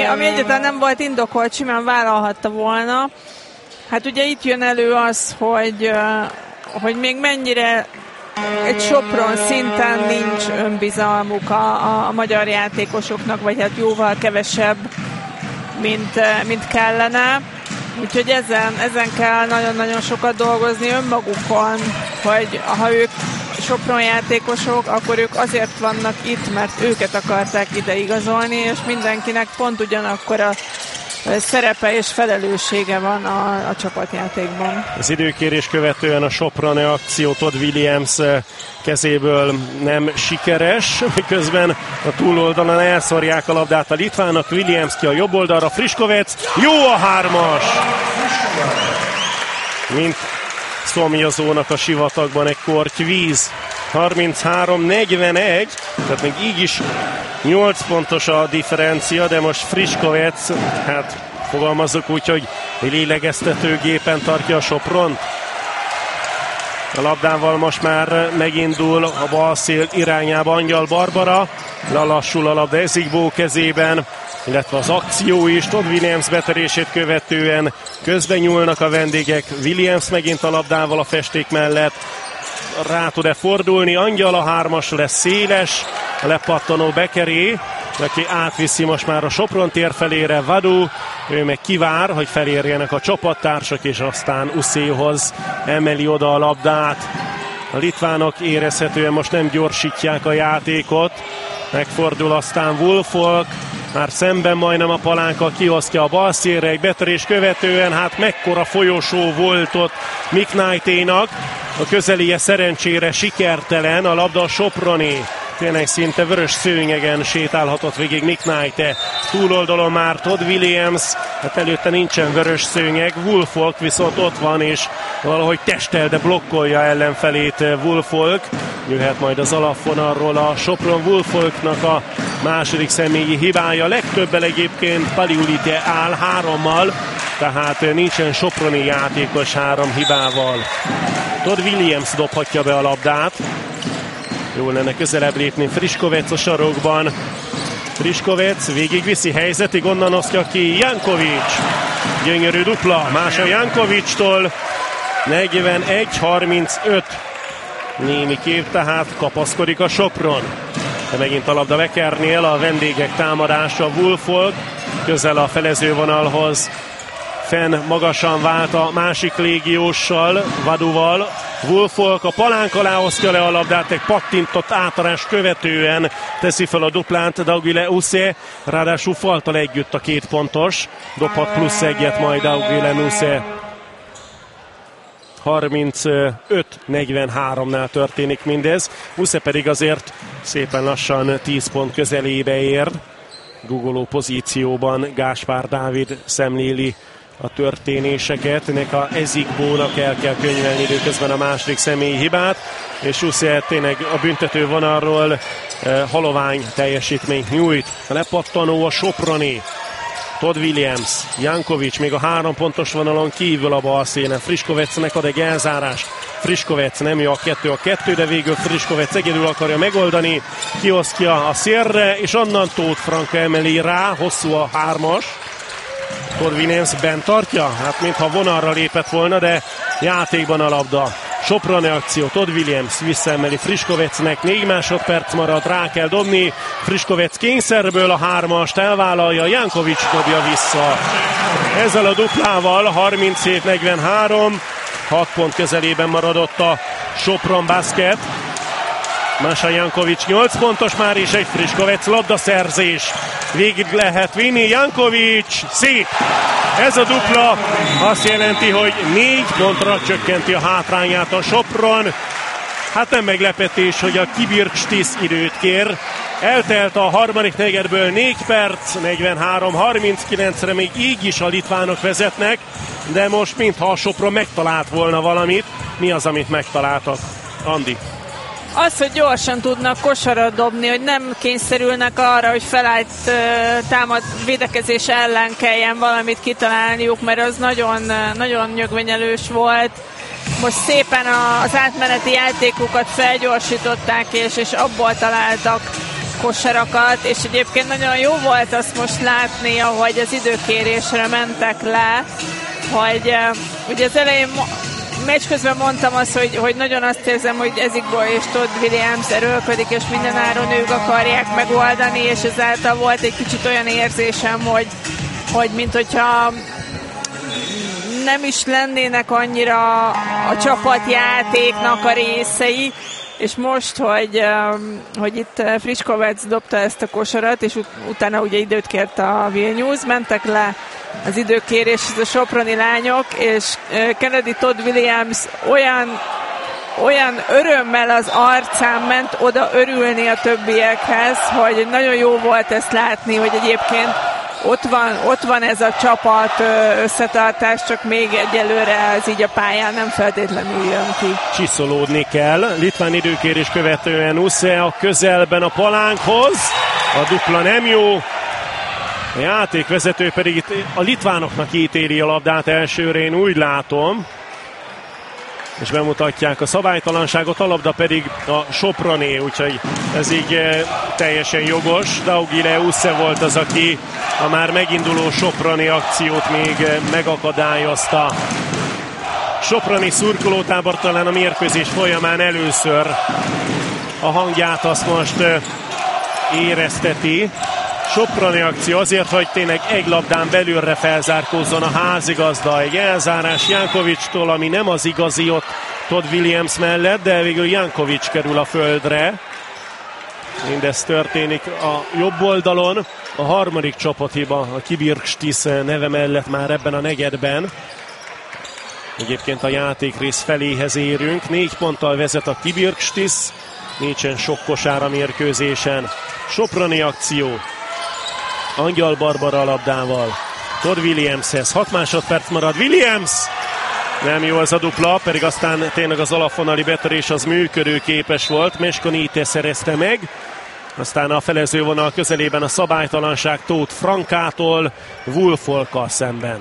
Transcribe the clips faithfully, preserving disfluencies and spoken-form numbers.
ami egyáltalán nem volt indokolt, simán vállalhatta volna. Hát ugye itt jön elő az, hogy, hogy még mennyire egy Sopron szinten nincs önbizalmuk a, a, a magyar játékosoknak, vagy hát jóval kevesebb, mint, mint kellene. Úgyhogy ezen, ezen kell nagyon-nagyon sokat dolgozni önmagukon, hogy ha ők Sopron játékosok, akkor ők azért vannak itt, mert őket akarták ide igazolni, és mindenkinek pont ugyanakkor a szerepe és felelőssége van a, a csapatjátékban. Az időkérés követően a Soproni akció Todd Williams kezéből nem sikeres, miközben a túloldalon elszorják a labdát a litvánok. Williams ki a jobb oldalra, Friškovec, jó a hármas! Mint szomjazónak a sivatagban egy korty víz. harminchárom negyvenegy, tehát még így is nyolc pontos a differencia, de most Friškovec, hát fogalmazzuk úgy, hogy lélegeztetőgépen tartja a Sopront. A labdával most már megindul a bal szél irányába Angyal Barbara, lelassul a labda Ezikbó kezében, illetve az akció is Todd Williams betörését követően közben nyúlnak a vendégek. Williams megint a labdával a festék mellett, rá tud-e fordulni, Angyal a hármas lesz széles, lepattanó Bekeré, aki átviszi most már a Sopron tér felére, Vadu, ő meg kivár, hogy felérjenek a csapattársak, és aztán Uszéhoz emeli oda a labdát. A litvánok érezhetően most nem gyorsítják a játékot, megfordul aztán Wolfolk, már szemben majdnem a palánkkal, kiosztja a bal szélre, egy betörés követően, hát mekkora folyosó volt ott McKnighténak, a közeléje szerencsére sikertelen, a labda a Soproni. Tényleg szinte vörös szőnyegen sétálhatott végig McKnight, túloldalon már Todd Williams, hát előtte nincsen vörös szőnyeg, Wolfolk viszont ott van, és valahogy testel, de blokkolja ellenfelét Wolfolk. Jöhet majd az alapvonalról a Sopron. Wolfolknak a második személyi hibája, legtöbbel egyébként Paliulite áll hárommal, tehát nincsen soproni játékos három hibával. Todd Williams dobhatja be a labdát. Jól lenne közelebb lépni Friškovec a sarokban. Friškovec végigviszi helyzetig, onnan osztja ki Jankovics. Gyönyörű dupla, más a Jankovicstól. negyvenegy harmincöt. Némi kép, tehát kapaszkodik a Sopron. De megint a labda Bekernél, a vendégek támadása, Wolfolk közel a felezővonalhoz. Fenn magasan vált a másik légióssal, Vaduval. Wolfolk a palánk alá osztja le a labdát, egy pattintott átadás követően teszi fel a duplát Daugile Usze, ráadásul faltal együtt a két pontos. Dobhat plusz egyet majd Daugile Usze. harmincöt negyvenháromnál történik mindez. Usze pedig azért szépen lassan tíz pont közelébe ér. Guggoló pozícióban Gáspár Dávid szemléli a történéseket. Ennek a Ezikbónak el kell könyvelni időközben a második személyi hibát, és Usze tényleg a büntető vonalról eh, halovány teljesítményt nyújt. A lepattanó a Soproni. Todd Williams, Jankovics még a három pontos vonalon kívül a bal szélen. Friškovecnek ad egy elzárást. Friškovec nem jó a kettő a kettő, de végül Friškovec egyedül akarja megoldani. Kiosztja a szélre, és onnan Tóth Franka emeli rá, hosszú a hármas. Todd Williams bent tartja, hát mintha vonalra lépett volna, de játékban a labda. Soproni akció, Todd Williams visszaemeli Friškovecnek, négy másodperc marad, rá kell dobni. Friškovec kényszerből a hármast elvállalja, Jankovics dobja vissza. Ezzel a duplával harminchét negyvenhárom, hat pont közelében maradott a Sopron Basket. Mása Jankovics nyolc pontos már is, egy Friškovec labdaszerzés. Végig lehet vinni, Jankovics, szép! Ez a dupla azt jelenti, hogy négy pontra csökkenti a hátrányát a Sopron. Hát nem meglepetés, hogy a Kibirkstisz időt kér. Eltelt a harmadik negyedből négy perc, negyvenhárom harminckilencre még így is a litvánok vezetnek, de most mintha a Sopron megtalált volna valamit. Mi az, amit megtaláltak? Andi? Az, hogy gyorsan tudnak kosarat dobni, hogy nem kényszerülnek arra, hogy felállt uh, támad védekezés ellen kelljen valamit kitalálniuk, mert az nagyon, nagyon nyögvenyelős volt. Most szépen a, az átmeneti játékukat felgyorsították, és, és abból találtak kosarakat, és egyébként nagyon jó volt azt most látni, ahogy az időkérésre mentek le, hogy ugye az elején meccs közben mondtam azt, hogy, hogy nagyon azt érzem, hogy Ezikból és Todd Williams erőlködik, és mindenáron ők akarják megoldani, és ezáltal volt egy kicsit olyan érzésem, hogy, hogy mint hogyha nem is lennének annyira a csapatjátéknak a részei, és most, hogy, hogy itt Friškovec dobta ezt a kosarat, és ut- utána ugye időt kért a Vilnius, mentek le az időkérés, ez a soproni lányok, és Kennedy Todd Williams olyan, olyan örömmel az arcán ment oda örülni a többiekhez, hogy nagyon jó volt ezt látni, hogy egyébként ott van, ott van ez a csapat összetartás, csak még egyelőre ez így a pályán nem feltétlenül jön ki. Csiszolódni kell. Litván időkérés követően Usze a közelben a palánkhoz. A dupla nem jó. A játékvezető pedig itt a litvánoknak ítéli a labdát elsőre, én úgy látom. És bemutatják a szabálytalanságot, a labda pedig a Soproné, úgyhogy ez így e, teljesen jogos. Daugile Usze volt az, aki a már meginduló Soproné akciót még e, megakadályozta. Soproni szurkolótábor talán a mérkőzés folyamán először a hangját azt most e, érezteti. Soproni akció azért, hogy tényleg egy labdán belülre felzárkózzon a házigazda. Egy elzárás Jankovicstól, ami nem az igazi ott Todd Williams mellett, de végül Jankovic kerül a földre. Mindez történik a jobb oldalon. A harmadik csapathiba a Kibirkštis neve mellett már ebben a negyedben. Egyébként a játékrész feléhez érünk. Négy ponttal vezet a Kibirkštis. Nincsen sok kosár a mérkőzésen. Soproni akció. Angyal Barbara a labdával. Todd Williamshez. hat másodperc marad. Williams! Nem jó az a dupla, pedig aztán tényleg az alapvonali betörés az működőképes volt. Meskonite szerezte meg. Aztán a felezővonal közelében a szabálytalanság Tóth Frankától Wolfolkkal szemben.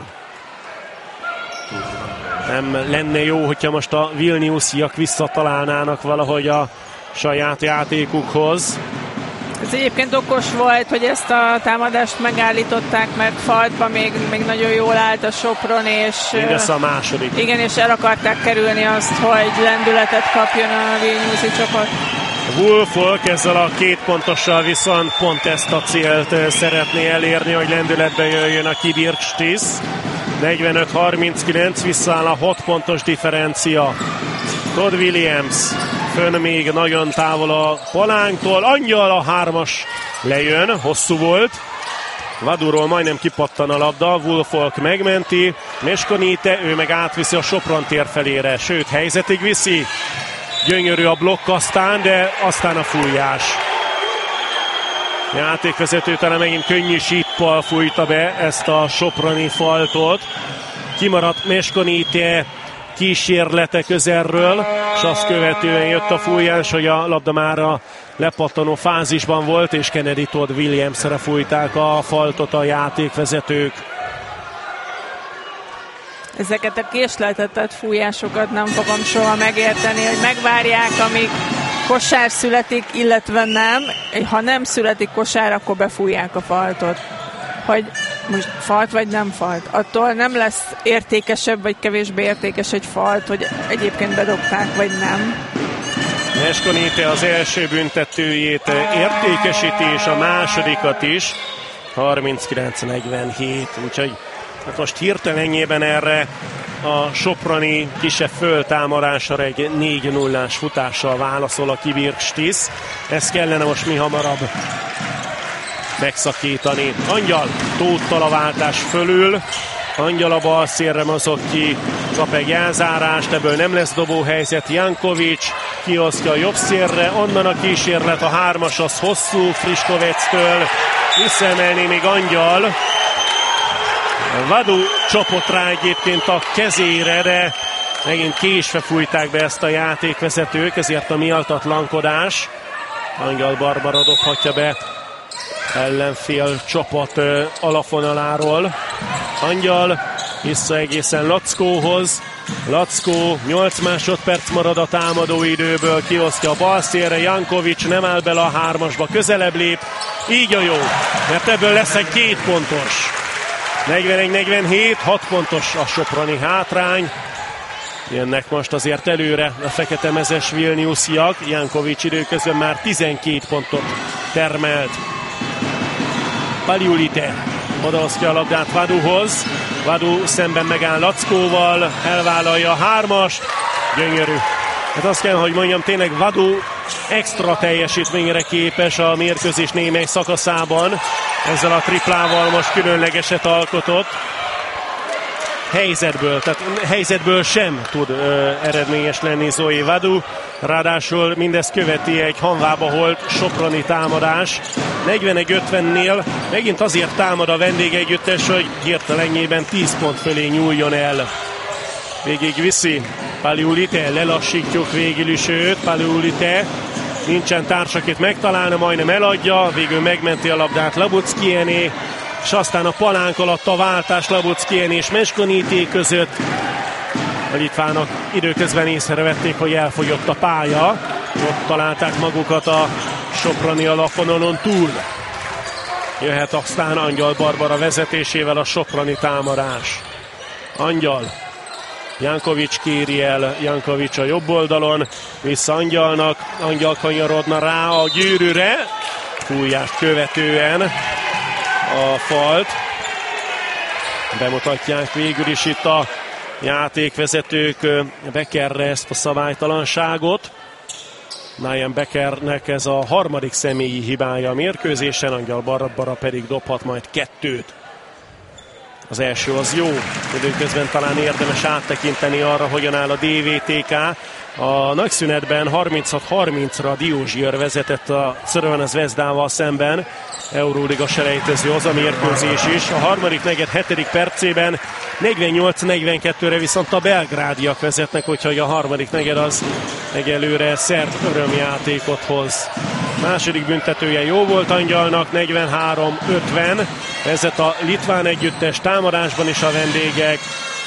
Nem lenne jó, hogyha most a Vilniusiak visszatalálnának valahogy a saját játékukhoz. Ez egyébként okos volt, hogy ezt a támadást megállították, mert faltba még, még nagyon jól állt a Sopron, és mindez a második. Igen, és el akarták kerülni azt, hogy lendületet kapjon a Vilniusi csapat. Wolfolk ezzel a két pontossal viszont pont ezt a célt szeretné elérni, hogy lendületbe jöjjön a Kibirkštis. negyvenöt harminckilenc, visszaáll a hat pontos differencia. Todd Williams fönn még nagyon távol a palánktól. Angyal a hármas lejön, hosszú volt. Vaduról majdnem kipattan a labda, Wolfolk megmenti. Meskonite, ő meg átviszi a Sopron tér felére, sőt helyzetig viszi. Gyönyörű a blokk aztán, de aztán a fújás. Játékvezető talán megint könnyű síppal fújta be ezt a soproni faltot. Kimaradt Meskonite kísérlete közelről, és azt követően jött a fújás, hogy a labda már a lepattanó fázisban volt, és Kennedy Todd Williamsre fújták a faltot a játékvezetők. Ezeket a késleltetett fújásokat nem fogom soha megérteni, hogy megvárják, amíg kosár születik, illetve nem. Ha nem születik kosár, akkor befújják a faltot. Hogy most falt vagy nem falt. Attól nem lesz értékesebb vagy kevésbé értékes egy falt, hogy egyébként bedobták vagy nem. Meskonite az első büntetőjét értékesíti, és a másodikat is. harminckilenc negyvenhét, úgyhogy hát most hirtelenjében erre a soproni kisebb föltámadásra egy négy nullás futással válaszol a Kibirkštis. Ezt kellene most mi hamarabb megszakítani. Angyal Tóttal a váltás fölül. Angyal a bal szélre mozog ki, kap egy elzárást, ebből nem lesz dobóhelyzet. Jankovic kiosztja a jobb szélre, onnan a kísérlet, a hármas az hosszú Friškovectől. Visszaemelni még Angyal. Vadu csapott rá egyébként a kezére, de megint késve fújták be ezt a játékvezetők, ezért a mialtatlankodás. Angyal Barbara dobhatja be ellenfél csapat alapvonaláról. Angyal vissza egészen Lackóhoz. Lackó nyolc másodperc marad a támadó időből, kiosztja a bal szélre, Jankovics nem áll bele a hármasba, közelebb lép, így a jó, mert ebből lesz egy két pontos. negyvenegy negyvenhét, hat pontos a soproni hátrány. Jönnek most azért előre a fekete-mezes vilniusziak, Jankovics időközben már tizenkét pontot termelt. Paliulite odaosztja a labdát Vaduhoz, Vadu szemben megáll Lackóval, elvállalja a hármast, gyönyörű. Hát azt kell, hogy mondjam, tényleg Vadu extra teljesítményre képes a mérkőzés némely szakaszában. Ezzel a triplával most különlegeset alkotott. Helyzetből, tehát helyzetből sem tud ö, eredményes lenni Zoe Vadu. Ráadásul mindezt követi egy hanvába holt soproni támadás. negyvenegy ötvennél megint azért támad a vendégegyüttes, hogy hirtelenjében tíz pont fölé nyúljon el. Végig viszi Paliulite, lelassítjuk végül is őt. Paliulite nincsen társ, akit megtalálna, majdnem eladja, végül megmenti a labdát Labuckiené, és aztán a palánk alatt a váltás Labuckiené és Meskonité között. A litvánok időközben észrevették, hogy elfogyott a pálya, ott találták magukat a soproni alaponon túl. Jöhet aztán Angyal Barbara vezetésével a soproni támadás. Angyal, Jankovics kéri el, Jankovics a jobb oldalon, vissza Angyalnak, Angyal kanyarodna rá a gyűrűre, fújást követően a falt. Bemutatják végül is itt a játékvezetők Beckerre ezt a szabálytalanságot. Ryan Beckernek ez a harmadik személyi hibája a mérkőzésen, Angyal Barbara pedig dobhat majd kettőt. Az első az jó, időközben talán érdemes áttekinteni arra, hogyan áll a dé vé té ká. A nagyszünetben harminchat harmincra Diózsier vezetett a Crvena Zvezdával szemben. Euróliga selejtező az a mérkőzés is. A harmadik negyed hetedik percében negyvennyolc negyvenkettőre viszont a belgrádiak vezetnek, úgyhogy a harmadik negyed az egyelőre szerb örömjátékot hoz. Második büntetője jó volt Angyalnak, negyvenhárom ötven. Vezet a litván együttes, támadásban is a vendégek.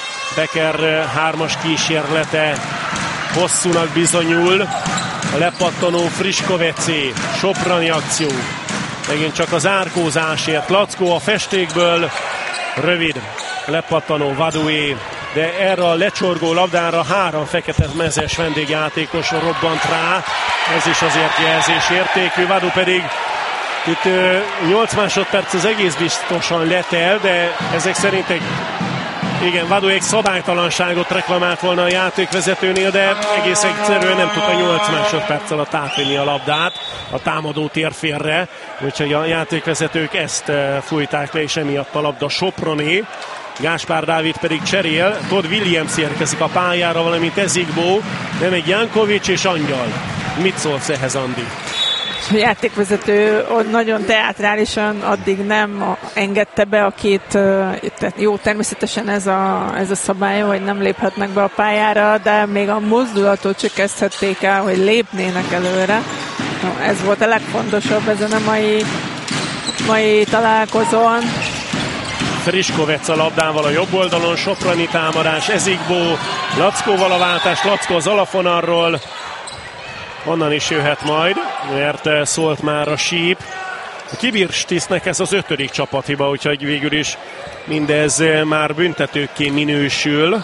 Becker hármas kísérlete hosszúnak bizonyul. A lepattanó Friskovecé, soproni akció. Megint csak az árkózásért. Lackó a festékből, rövid lepattanó Vadué, de erre a lecsorgó labdára három fekete mezes vendégjátékos robbant rá. Ez is azért jelzésértékű. Vadu pedig itt nyolc másodperc az egész biztosan letel, de ezek szerint egy igen, Vadu egy szabálytalanságot reklamált volna a játékvezetőnél, de egész egyszerűen nem tudta nyolc másodperc alatt átvinni a labdát a támadó térfélre, úgyhogy a játékvezetők ezt fújták le, és emiatt a labda soproni. Gáspár Dávid pedig cserél, Todd Williams érkezik a pályára, valamint Ezigbo, nem egy Jankovics és Angyal. Mit szólsz ehhez, Andi? A játékvezető nagyon teátrálisan addig nem engedte be a két, jó, természetesen ez a, ez a szabály, hogy nem léphetnek be a pályára, de még a mozdulatot csak kezdhették el, hogy lépnének előre. Ez volt a legfontosabb ezen a mai, mai találkozón. Friskovec a labdával a jobb oldalon, soproni támadás, Ezigbo, Lackóval a váltás, Lackó az alafonarról. Onnan is jöhet majd, mert szólt már a síp. A Kibirstisznek ez az ötödik csapathiba, úgyhogy végül is mindez már büntetőkké minősül.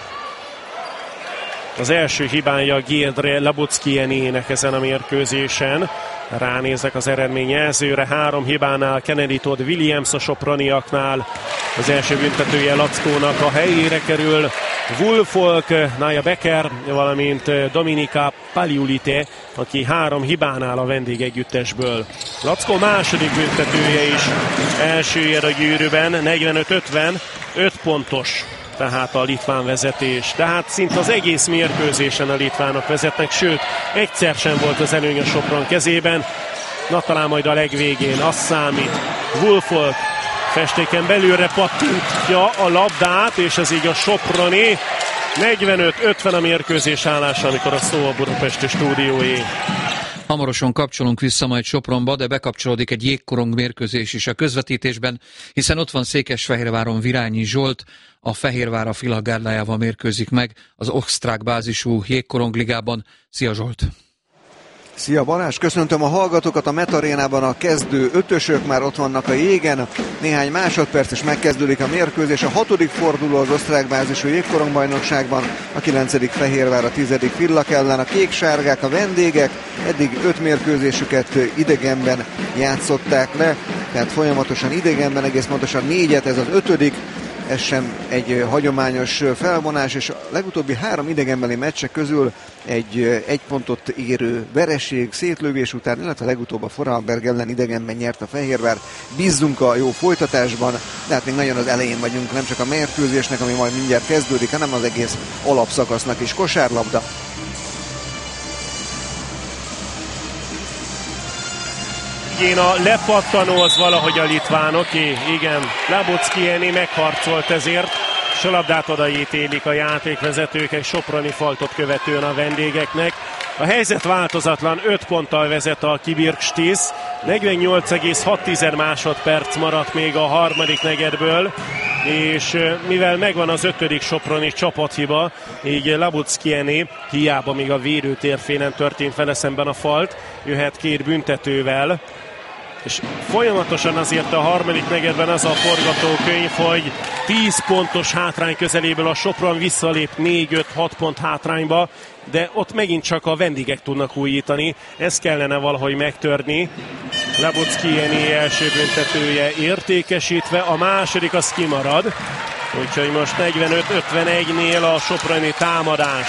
Az első hibája Gédre Labuckienének ezen a mérkőzésen. Ránézek az eredményjelzőre, három hibánál Kennedy Todd Williams a soproniaknál. Az első büntetője Lackónak a helyére kerül. Wolfolk, Naya Becker, valamint Dominika Paliulite, aki három hibánál a vendégegyüttesből. Lackó második büntetője is elsőjér a gyűrűben, negyvenöt ötven, öt pontos. Tehát a litván vezetés. Tehát szinte az egész mérkőzésen a litvánok vezetnek, sőt, egyszer sem volt az előny a Sopron kezében. Na talán majd a legvégén, az számít. Wolfolk festéken belülre pattintja a labdát, és ez így a soproni. negyvenöt ötven a mérkőzés állása, amikor a szó a budapesti stúdióé. Hamarosan kapcsolunk vissza majd Sopronba, de bekapcsolódik egy jégkorong mérkőzés is a közvetítésben, hiszen ott van Székesfehérváron Virányi Zsolt, a Fehérvár a Fila gárdájával mérkőzik meg az osztrák bázisú jégkorongligában. Szia Zsolt! Szia Balázs, köszöntöm a hallgatókat a Metarénában, a kezdő ötösök már ott vannak a jégen, néhány másodperc és megkezdődik a mérkőzés, a hatodik forduló az osztrák bázisú jégkorongbajnokságban, a kilencedik Fehérvár, a tizedik Villak ellen, a kék-sárgák a vendégek, eddig öt mérkőzésüket idegenben játszották le, tehát folyamatosan idegenben, egész pontosan négyet, ez az ötödik, ez sem egy hagyományos felvonás, és a legutóbbi három idegenbeli meccsek közül egy egy pontot érő vereség, szétlövés után, illetve legutóbb a Vorarlberg ellen idegenben nyert a Fehérvár. Bízzunk a jó folytatásban, de hát még nagyon az elején vagyunk, nem csak a mérkőzésnek, ami majd mindjárt kezdődik, hanem az egész alapszakasznak is. Kosárlabda. Igen, a lepattanó az valahogy a litvánoké, igen, Labockiéni megharcolt ezért, és a labdát odaítélik a játékvezetők egy soproni faltot követően a vendégeknek. A helyzet változatlan, öt ponttal vezet a Kibirkstisz, negyvennyolc egész hat másodperc maradt még a harmadik negyedből, és mivel megvan az ötödik soproni csapathiba, így Labockiéni, hiába még a védőtérfélen történt vele szemben a falt, jöhet két büntetővel, és folyamatosan azért a harmadik negyedben az a forgatókönyv, hogy tíz pontos hátrány közeléből a Sopron visszalép négy-öt-hat pont hátrányba, de ott megint csak a vendégek tudnak újítani, ezt kellene valahogy megtörni. Labockiéni első büntetője értékesítve, a második az kimarad, úgyhogy most negyvenöt ötvenegynél a soproni támadás.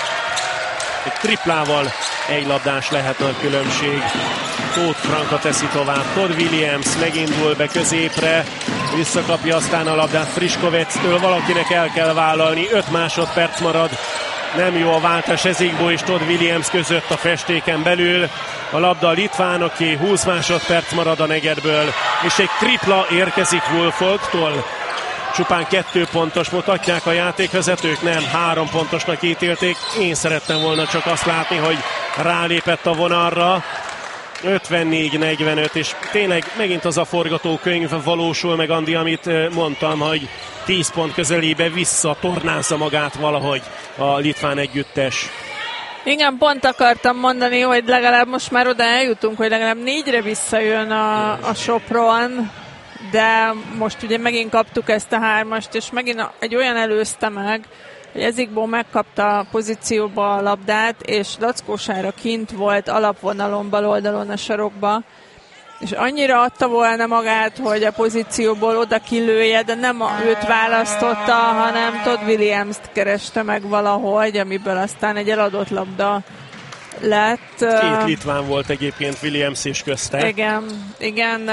Egy triplával egy labdás lehet a különbség. Tóth Franka teszi tovább, Todd Williams megindul be középre, visszakapja aztán a labdát Friškovectől, valakinek el kell vállalni, öt másodperc marad, nem jó a váltás Ezikbo és Todd Williams között a festéken belül, a labda a litvánoké, húsz másodperc marad a negyedből, és egy tripla érkezik Wolfolktól. Csupán kettő pontos mutatják a játékvezetők, nem, három pontosnak ítélték. Én szerettem volna csak azt látni, hogy rálépett a vonalra. ötvennégy negyvenöt, és tényleg megint az a forgatókönyv valósul meg, Andi, amit mondtam, hogy tíz pont közelébe visszatornázza magát valahogy a litván együttes. Igen, pont akartam mondani, hogy legalább most már oda eljutunk, hogy legalább négyre visszajön a, a Sopron, de most ugye megint kaptuk ezt a hármast, és megint egy olyan előzte meg, hogy Ezikbo megkapta a pozícióba a labdát, és Lackósára kint volt alapvonalon bal oldalon a sarokba, és annyira adta volna magát, hogy a pozícióból oda kilője, de nem őt választotta, hanem Todd Williams-t kereste meg valahogy, amiből aztán egy eladott labda lett. Két litván volt egyébként Williams és közte. Igen, igen.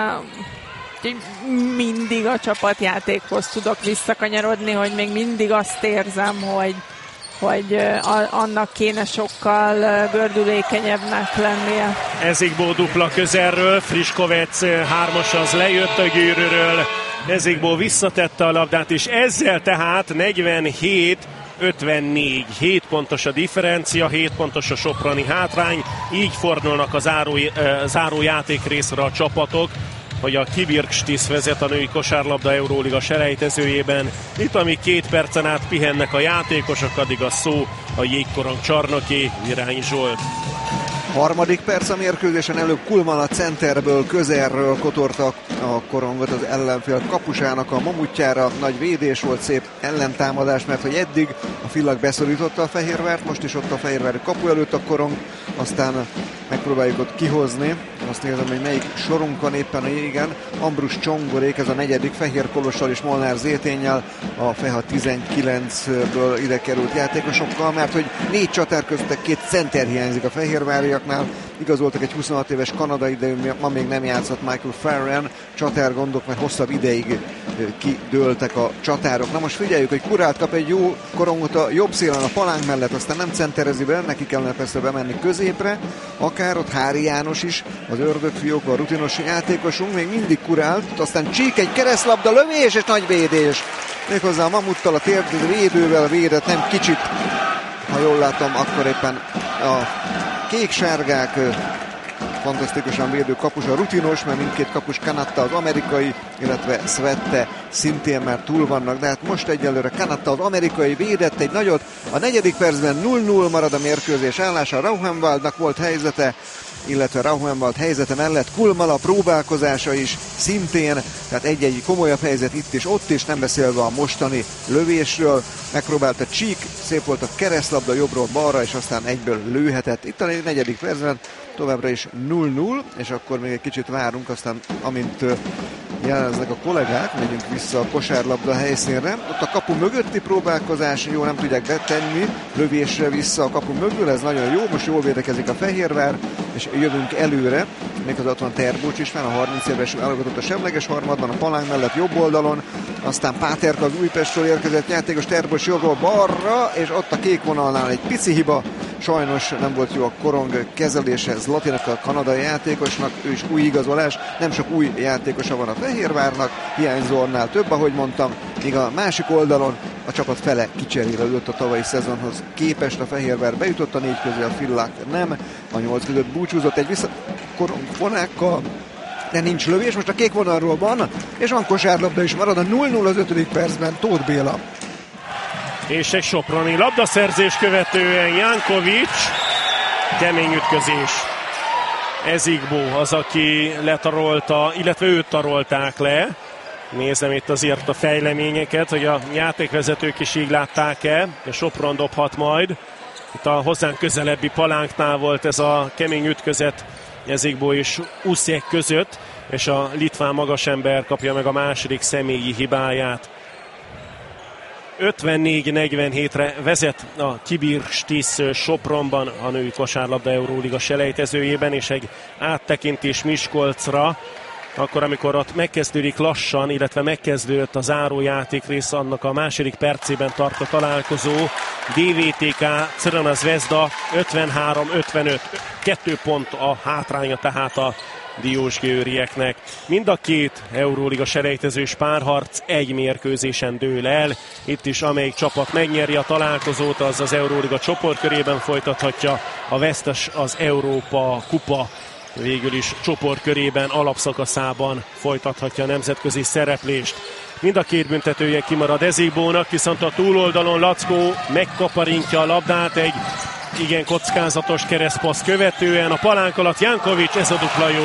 Mindig a csapatjátékhoz tudok visszakanyarodni, hogy még mindig azt érzem, hogy, hogy annak kéne sokkal gördülékenyebbnek lennie. Ezikbo dupla közelről, Friškovec hármas az lejött a gyűrűről, Ezikbo visszatette a labdát, és ezzel tehát negyvenhét ötvennégy, hét pontos a differencia, hét pontos a soproni hátrány, így fordulnak a záró, záró játékrészre a csapatok, hogy a Kibirkstisz vezet a női kosárlabda Euróliga selejtezőjében. Itt amíg két percen át pihennek a játékosok, addig a szó a jégkorong csarnoké, Virányi Zsolt. Harmadik perc a mérkőzésen, előbb Kulman a centerből, közelről kotorta a korongot az ellenfél kapusának a mamutjára. Nagy védés volt, szép ellentámadás, mert hogy eddig a Fillak beszorította a Fehérvárt, most is ott a Fehérvári kapu előtt a korong, aztán megpróbáljuk ott kihozni. Azt nézem, hogy melyik sorunk van éppen a jégen. Ambrus Csongorék, ez a negyedik, Fehér Kolossal és Molnár Zéténnyel, a Feha tizenkilencből ide került játékosokkal, mert hogy négy csatár közöttek két center hiányzik a fehérváriaknál. Igazoltak egy huszonhat éves kanadai, de ő ma még nem játszott, Michael Farren. Csatárgondok, mert hosszabb ideig kidőltek a csatárok. Na most figyeljük, hogy Kurált kap egy jó korongot a jobb szélen a palánk mellett, aztán nem centerezi be, neki kellene persze bemenni középre, akár ott Hári János is, az ördögfiók, a rutinos játékosunk, még mindig Kurált, aztán Csík egy keresztlabda lövés és nagy védés. Méghozzá a Mamuttal, a térd védővel védett, nem kicsit, ha jól látom, akkor éppen a kék-sárgák, fantasztikusan védő kapus a rutinos, mert mindkét kapus Kanatta az amerikai, illetve Svette szintén már túl vannak, de hát most egyelőre Kanatta az amerikai védett egy nagyot. A negyedik percben nulla nulla marad a mérkőzés állása, Rauhenwaldnak volt helyzete, illetve Rauhenwald helyzete mellett Kulmala próbálkozása is szintén, tehát egy-egy komolyabb helyzet itt is, ott is, nem beszélve a mostani lövésről. Megpróbálta Csík, szép volt a keresztlabda jobbról balra, és aztán egyből lőhetett. Itt a negyedik percben továbbra is nulla nulla, és akkor még egy kicsit várunk, aztán amint jeleznek a kollégák, megyünk vissza a kosárlabda helyszínre. Ott a kapu mögötti próbálkozás, jó, nem tudják betenni, lövésre vissza a kapu mögül, ez nagyon jó, most jól védekezik a Fehérvár, és jövünk előre, még az ott van Terbocs is, már a harminc éves válogatott a semleges harmadban, a palánk mellett jobb oldalon, aztán Páterka az Újpestről érkezett játékos, Terbocs jobbról balra, és ott a kék vonalnál egy pici hiba, sajnos nem volt jó a korong kezelése Zlatinak, a kanadai játékosnak, ő is új igazolás, nem sok új játékosa van a Fehérvárnak, hiányzónál több, ahogy mondtam, míg a másik oldalon a csapat fele kicserélődött a tavalyi szezonhoz képest, a Fehérvár bejutott a négy közé, a Fillák nem, a nyolc között búcsúzott egy vissza korong vonákkal, de nincs lövés, most a kék vonalról van, és van kosárlabda is, marad a nulla nulla az ötödik percben, Tóth Béla. És egy soproni labdaszerzés követően Jankovics, kemény ütközés. Ezikbó az, aki letarolta, illetve őt tarolták le. Nézem itt azért a fejleményeket, hogy a játékvezetők is így látták-e. A Sopron dobhat majd. Itt a hozzánk közelebbi palánknál volt ez a kemény ütközet Ezikbó és Uszek között, és a litván magasember kapja meg a második személyi hibáját. ötvennégy negyvenhétre vezet a Kibirstis Sopronban a női kosárlabda Euróliga selejtezőjében, és egy áttekintés Miskolcra, akkor amikor ott megkezdődik lassan, illetve megkezdődött a zárójáték rész, annak a második percében tart a találkozó. dé vé té ká Crvena Zvezda ötvenhárom ötvenöt, kettő pont a hátránya tehát a diósgyőrieknek. Mind a két Euróliga selejtezős párharc egy mérkőzésen dől el. Itt is amelyik csapat megnyeri a találkozót, az az Euróliga csoportkörében folytathatja, a vesztes az Európa kupa végül is csoportkörében, alapszakaszában folytathatja a nemzetközi szereplést. Mind a két büntetője kimarad Ezikbónak, viszont a túloldalon Lackó megkaparintja a labdát egy igen kockázatos keresztpassz követően. A palánk alatt Jankovics, ez a dupla jó.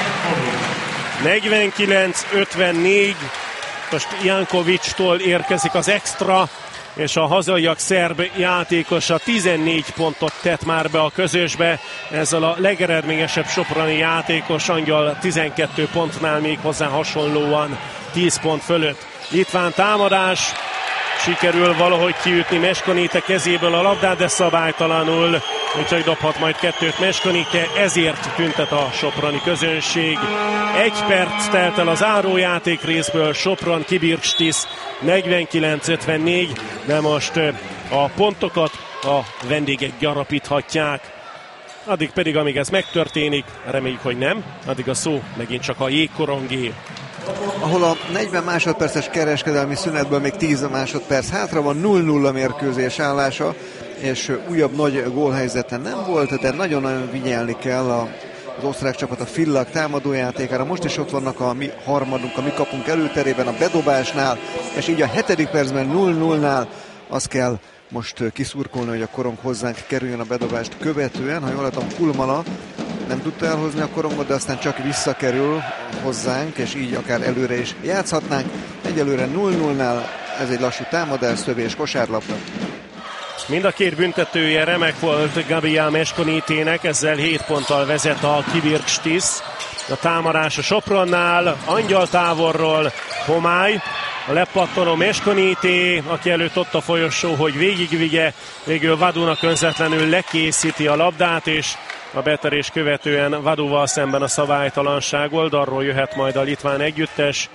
negyvenkilenc ötvennégy, most Jankovicstól érkezik az extra, és a hazaiak szerb játékosa tizennégy pontot tett már be a közösbe. Ezzel a legeredményesebb soproni játékos Angyal tizenkét pontnál még hozzá hasonlóan tíz pont fölött. Litván támadás, sikerül valahogy kiütni Meskonite kezéből a labdát, de szabálytalanul, úgyhogy dobhat majd kettőt Meskonite, ezért tüntet a soproni közönség. Egy perc telt el az zárójáték részből, Sopron Kibirstis negyvenkilenc ötvennégy, de most a pontokat a vendégek gyarapíthatják. Addig pedig, amíg ez megtörténik, reméljük, hogy nem, addig a szó megint csak a jégkorongé. Ahol a negyven másodperces kereskedelmi szünetből még tíz másodperc hátra van, nulla nulla mérkőzés állása, és újabb nagy gólhelyzete nem volt, de nagyon-nagyon vigyelni kell a, az osztrák csapat a Fillak támadójátékára. Most is ott vannak a mi harmadunk, a mi kapunk előterében a bedobásnál, és így a hetedik percben nulla nullnál azt kell most kiszurkolni, hogy a korong hozzánk kerüljön a bedobást követően. Ha jól látom, Kulmala nem tudta elhozni a korongot, de aztán csak visszakerül hozzánk, és így akár előre is játszhatnánk. Egyelőre nulla nullnál ez egy lassú támadás, szövés, kosárlabda. Mind a két büntetője remek volt Gabriel Meskonitének, ezzel hét ponttal vezet a Kibirstis. A támadás a Sopronnál, Angyal távolról, Homály, a lepattanó Meskonité, aki előtt ott a folyosó, hogy végigvigye, végül Vadúnak önzetlenül lekészíti a labdát, és a betörés követően Vadúval szemben a szabálytalanság oldalról jöhet majd a litván együttes.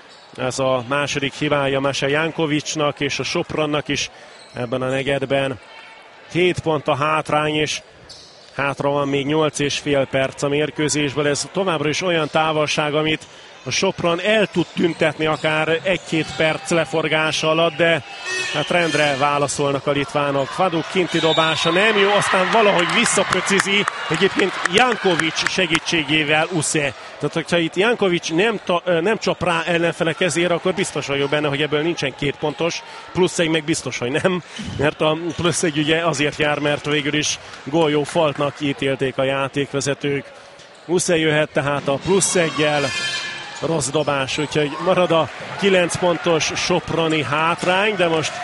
Ez a második hibája Mese Jankovicsnak és a Sopronnak is ebben a negyedben. Hét pont a hátrány, és hátra van még nyolc és fél perc a mérkőzésből. Ez továbbra is olyan távolság, amit a Sopron el tud tüntetni akár egy-két perc leforgása alatt, de hát rendre válaszolnak a litvánok. Vaduk kinti dobása nem jó, aztán valahogy visszapöcizi, egyébként Jankovics segítségével Usze. Tehát, hogyha itt Jankovics nem, ta, nem csap rá ellenfele kezére, akkor biztos vagyok benne, hogy ebből nincsen két pontos, plusz egy meg biztos, hogy nem, mert a plusz egy ugye azért jár, mert végül is góljó faltnak ítélték a játékvezetők. Usze jöhet tehát a plusz eggyel, rossz dobás, úgyhogy marad a kilenc pontos soproni hátrány, de most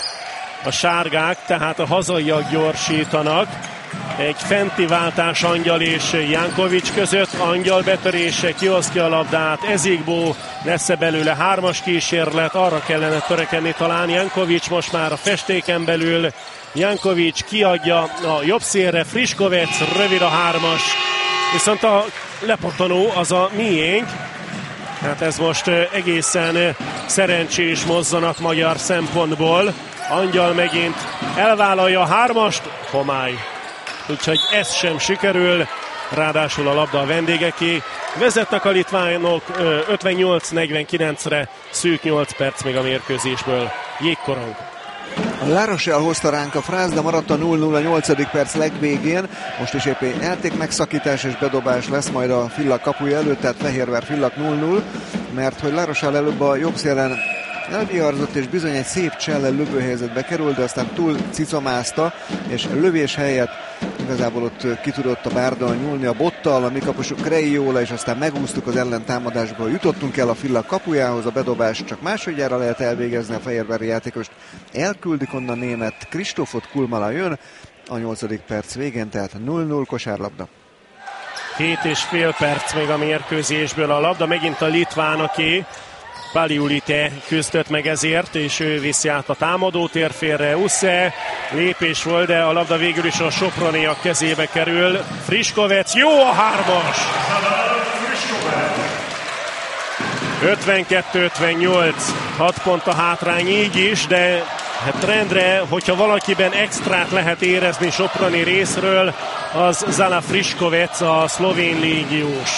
a sárgák, tehát a hazaiak gyorsítanak. Egy fenti váltás Angyal és Jankovics között, Angyal betörése, kiosztja a labdát, Ezikbó, lesz belőle hármas kísérlet, arra kellene törekedni talán. Jankovics most már a festéken belül, Jankovics kiadja a jobb szélre, Friškovec, rövid a hármas, viszont a lepattanó az a miénk. Hát ez most egészen szerencsés mozzanat magyar szempontból. Angyal megint elvállalja a hármast, homály. Úgyhogy ez sem sikerül, ráadásul a labda a vendégeké. Vezetnek a litvánok ötvennyolc negyvenkilencre, szűk nyolc perc még a mérkőzésből. Jégkorong. A La Rochelle hozta ránk a frászt, de maradt a nulla nulla a nyolcadik perc legvégén. Most is épp játék megszakítás és bedobás lesz majd a Villach kapuja előtt, tehát Fehérvár Villach nulla nulla, mert hogy La Rochelle előbb a jobb szélen elviharzott, és bizony egy szép csellel lövőhelyzetbe került, de aztán túl cicomázta, és lövés helyett igazából ott ki tudott a Bárdal nyúlni a bottal, a mi kapusuk Kreiola, és aztán megúsztuk az ellentámadásból. Jutottunk el a Villach kapujához, a bedobás csak másodjára lehet elvégezni, a fehérvári játékost elküldik onnan német Kristófot, Kulmala jön a nyolcadik perc végén, tehát nulla nulla kosárlabda. Két és fél perc még a mérkőzésből, a labda megint a litvánoké. Paliulite küzdött meg ezért, és ő viszi át a támadó térfélre. Usze, lépés volt, de a labda végül is a soproniak kezébe kerül. Friškovec, jó a hármas! ötvenkettő ötvennyolc, hat pont a hátrány így is, de hát rendre, hogyha valakiben extrát lehet érezni soproni részről, az Zala Friškovec, a szlovén légiós.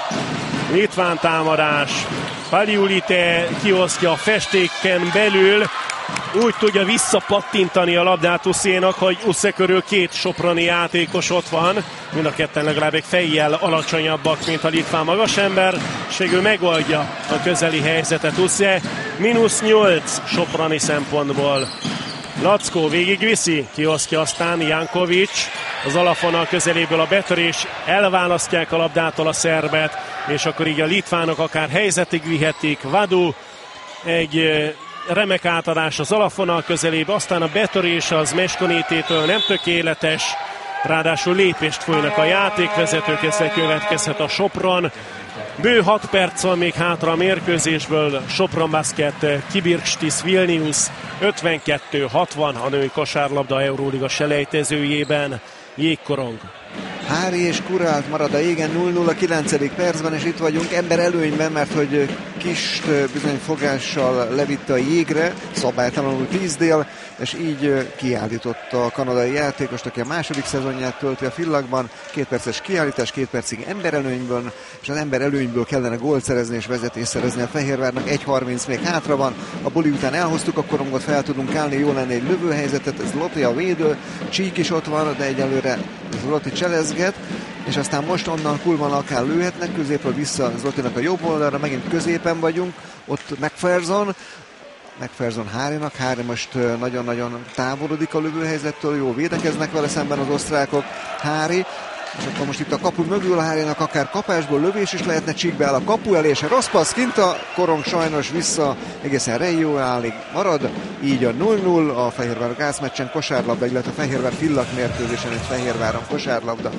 Litván támadás, Paliulite kiosztja a festéken belül, úgy tudja visszapattintani a labdát Uszénak, hogy Usze körül két soproni játékos ott van, mind a ketten legalább egy fejjel alacsonyabbak, mint a litván magasember, és végül megoldja a közeli helyzetet Usze, mínusz nyolc soproni szempontból. Lackó végigviszi, kiosztja aztán Jankovics, az alapvonal közeléből a betörés, elválasztják a labdától a szerbet, és akkor így a litvánok akár helyzetig vihetik. Vadu, egy remek átadás az alapvonal közelébe, aztán a betörés az Meskonitétől nem tökéletes, ráadásul lépést folynak a játékvezetők, ezzel következhet a Sopron. Bő hat perc van még hátra a mérkőzésből, Sopron Basket, Kibirkštis Vilnius ötvenkettő hatvan a női kosárlabda Euróliga selejtezőjében. Jégkorong. Hári és Kurált marad a jégen nulla nulla a kilencedik percben, és itt vagyunk ember előnyben, mert hogy Kist bizony fogással levitte a jégre, szabálytalanul tízdél, és így kiállította a kanadai játékost, aki a második szezonját tölti a Villachban. Két perces kiállítás, két percig emberelőnyből, és az emberelőnyből kellene gólt szerezni és vezetést szerezni a Fehérvárnak. egy harminc még hátra van, a buli után elhoztuk a korongot, fel tudunk állni, jó lenne egy lövőhelyzetet, ez Zloty a védő, Csík is ott van, de egyelőre Zloty cselezget, és aztán most onnan Kulman akár lőhetnek, középről vissza Zlotynak a jobb oldalra, megint középen vagyunk, ott McPherson, McPherson Hárinak, Hári most nagyon-nagyon távolodik a lövőhelyzettől, jó védekeznek vele szemben az osztrákok, Hári, és akkor most itt a kapu mögül Hárinak akár kapásból lövés is lehetne, Csíkbe áll a kapu elé, és a rossz passz kint, a korong sajnos vissza, egészen Reijóálig marad, így a nulla nulla a Fehérvár gázmeccsen kosárlabda, illetve a Fehérvár Villach mérkőzésen egy Fehérváron kosárlabda.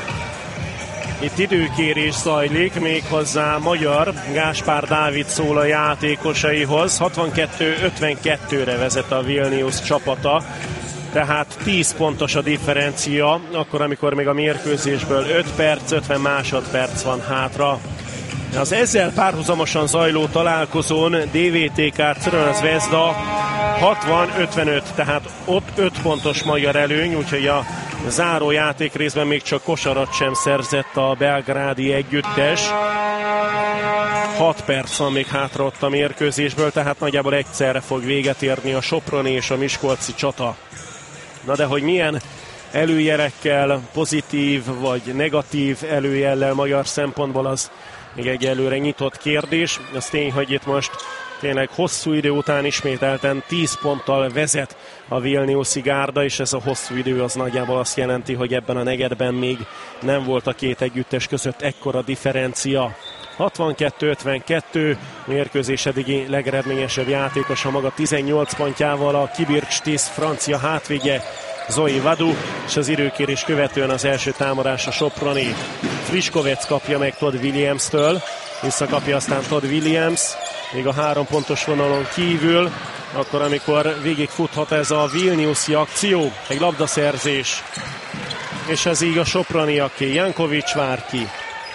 Itt időkérés zajlik, méghozzá magyar, Gáspár Dávid szól a játékosaihoz, hatvankettő ötvenkettőre vezet a Vilnius csapata, tehát tíz pontos a differencia, akkor amikor még a mérkőzésből öt perc, ötven másodperc van hátra. Az ezzel párhuzamosan zajló találkozón dé vé té ká Crvena Zvezda hatvan ötvenöt, tehát ott öt pontos magyar előny, úgyhogy a záró játék részben még csak kosarat sem szerzett a belgrádi együttes. hat perc van még hátra ott a mérkőzésből, tehát nagyjából egyszerre fog véget érni a soproni és a miskolci csata. Na de hogy milyen előjelekkel, pozitív vagy negatív előjellel magyar szempontból, az még egyelőre nyitott kérdés. Az tény, hogy itt most tényleg hosszú idő után ismételten tíz ponttal vezet a Vilniuszi gárda, és ez a hosszú idő az nagyjából azt jelenti, hogy ebben a negyedben még nem volt a két együttes között ekkora differencia. hatvankettő ötvenkettő, mérkőzés eddigi legeredményesebb játékosa maga tizennyolc pontjával a Kibirkstisz francia hátvédje Zoe Vadu, és az időkérés követően az első támadás a soproni. Friškovec kapja meg Todd Williams-től, visszakapja aztán Todd Williams, még a három pontos vonalon kívül, akkor amikor végigfuthat ez a Vilniuszi akció, egy labdaszerzés, és ez így a soproniaké. Jankovics vár ki.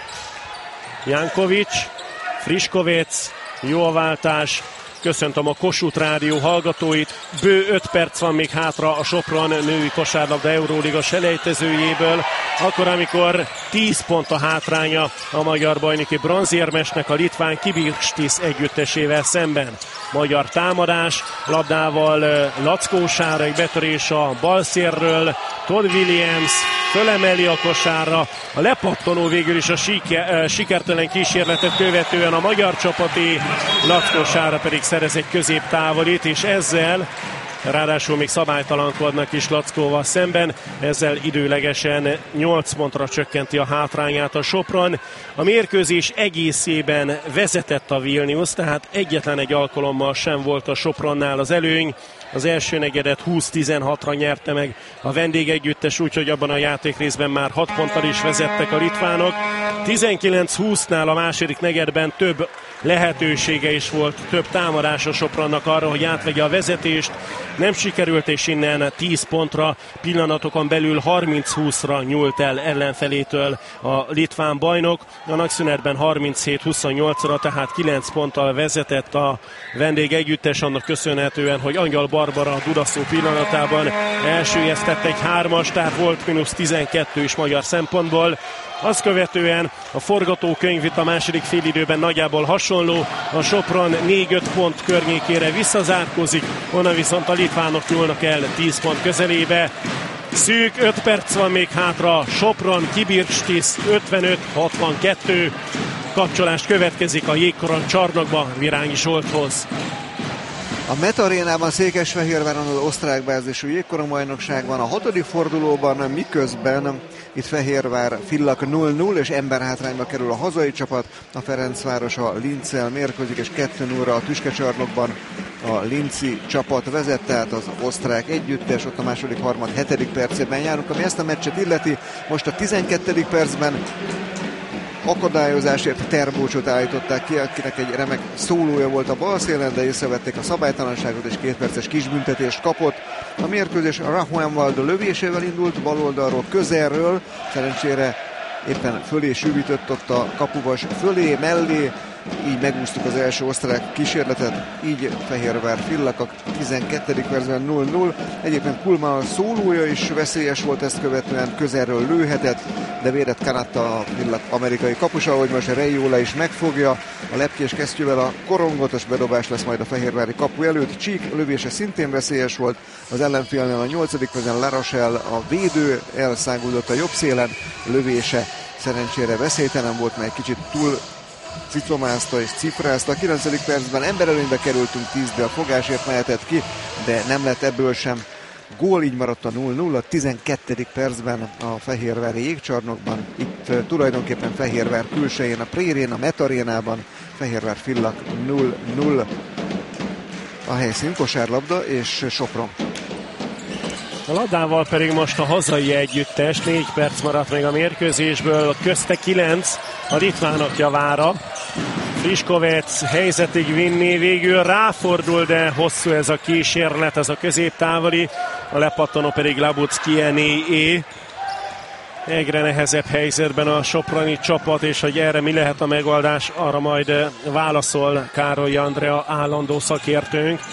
Jankovics, Friškovec, jó a váltás. Köszöntöm a Kossuth Rádió hallgatóit. Bő öt perc van még hátra a Sopron női kosárlabda Euróliga selejtezőjéből. Akkor, amikor tíz pont a hátránya a magyar bajnoki bronzérmesnek a litván Kibirkstisz együttesével szemben. Magyar támadás, labdával Lackó Sára, egy betörés a balszérről. Todd Williams fölemeli a kosárra. A lepattanó végül is a siker, sikertelen kísérletet követően a magyar csapaté, Lackó Sára pedig szerez egy középtávolit, és ezzel ráadásul még szabálytalankodnak is Lackóval szemben, ezzel időlegesen nyolc pontra csökkenti a hátrányát a Sopron. A mérkőzés egészében vezetett a Vilnius, tehát egyetlen egy alkalommal sem volt a Sopronnál az előny. Az első negyedet húsz tizenhatra nyerte meg a vendégegyüttes, úgyhogy abban a játékrészben már hat ponttal is vezettek a litvánok. tizenkilenc húsznál a második negyedben több lehetősége is volt, több támadás a Sopronnak arra, hogy átvegye a vezetést. Nem sikerült, és innen tíz pontra, pillanatokon belül harminc húszra nyúlt el ellenfelétől a litván bajnok. A nagyszünetben harminchét huszonnyolcra, tehát kilenc ponttal vezetett a vendégegyüttes, annak köszönhetően, hogy Angyal Barbara a Dudaszó pillanatában elsüllyesztett egy hármas, tehát volt mínusz tizenkettő is magyar szempontból. Azt követően a forgatókönyv itt a második félidőben nagyjából hasonló, a Sopron négy-öt pont környékére visszazárkózik, onnan viszont a litvánok nyúlnak el tíz pont közelébe. Szűk öt perc van még hátra, Sopron Kibirkstisz ötvenöt hatvankettő. Kapcsolást következik a jégkorong csarnokba Virányi Zsolthoz. A Met Arénában Székesfehérváron az osztrák bázisú jégkorongbajnokság van a hatodik fordulóban, miközben itt Fehérvár Villach nulla nulla és emberhátrányba kerül a hazai csapat. A Ferencváros a Linccel mérkőzik, és kettő nulla a tüskecsarnokban a linci csapat vezet, tehát az osztrák együttes, ott a második harmad hetedik percében járunk, ami ezt a meccset illeti. Most a tizenkettedik percben akadályozásért Terbócsot állították ki, akinek egy remek szólója volt a bal szélen, de észrevették a szabálytalanságot, és két perces kisbüntetést kapott. A mérkőzés Rahuenwald lövésével indult, bal oldalról, közelről, szerencsére éppen fölé sűvítött ott a kapuvas fölé, mellé, így megúsztuk az első osztrák kísérletet, így Fehérvár Villach a tizenkettedik percben nulla nulla. Egyébként Kulman szólója is veszélyes volt, ezt követően közelről lőhetett, de védett Kanatta, a Villach amerikai kapusa, ahogy most Reiola is megfogja a lepkés kesztyűvel a korongot, és bedobás lesz majd a fehérvári kapu előtt. Csík lövése szintén veszélyes volt, az ellenfélnél a nyolcadik percben La Rochelle, a védő elszáguldott a jobb szélen, lövése szerencsére veszélytelen volt, mert egy kicsit túl cicomázta és cifrázta. A kilencedik percben emberelőnybe kerültünk, tíz, de a fogásért mehetett ki, de nem lett ebből sem gól, így maradt a nulla nulla. A tizenkettedik percben a fehérvári jégcsarnokban, itt uh, tulajdonképpen Fehérvár külsején, a Prérén, a Met Arénában, Fehérvár Villach nulla nulla. A helyszín kosárlabda és Sopron. A labdával pedig most a hazai együttes, négy perc maradt még a mérkőzésből, közte kilenc a litvánok javára. Friškovec helyzetig vinni, végül ráfordul, de hosszú ez a kísérlet, ez a középtávoli, a lepattanó pedig Labucki-é. Egyre nehezebb helyzetben a soproni csapat, és hogy erre mi lehet a megoldás, arra majd válaszol Károly Andrea állandó szakértőnk.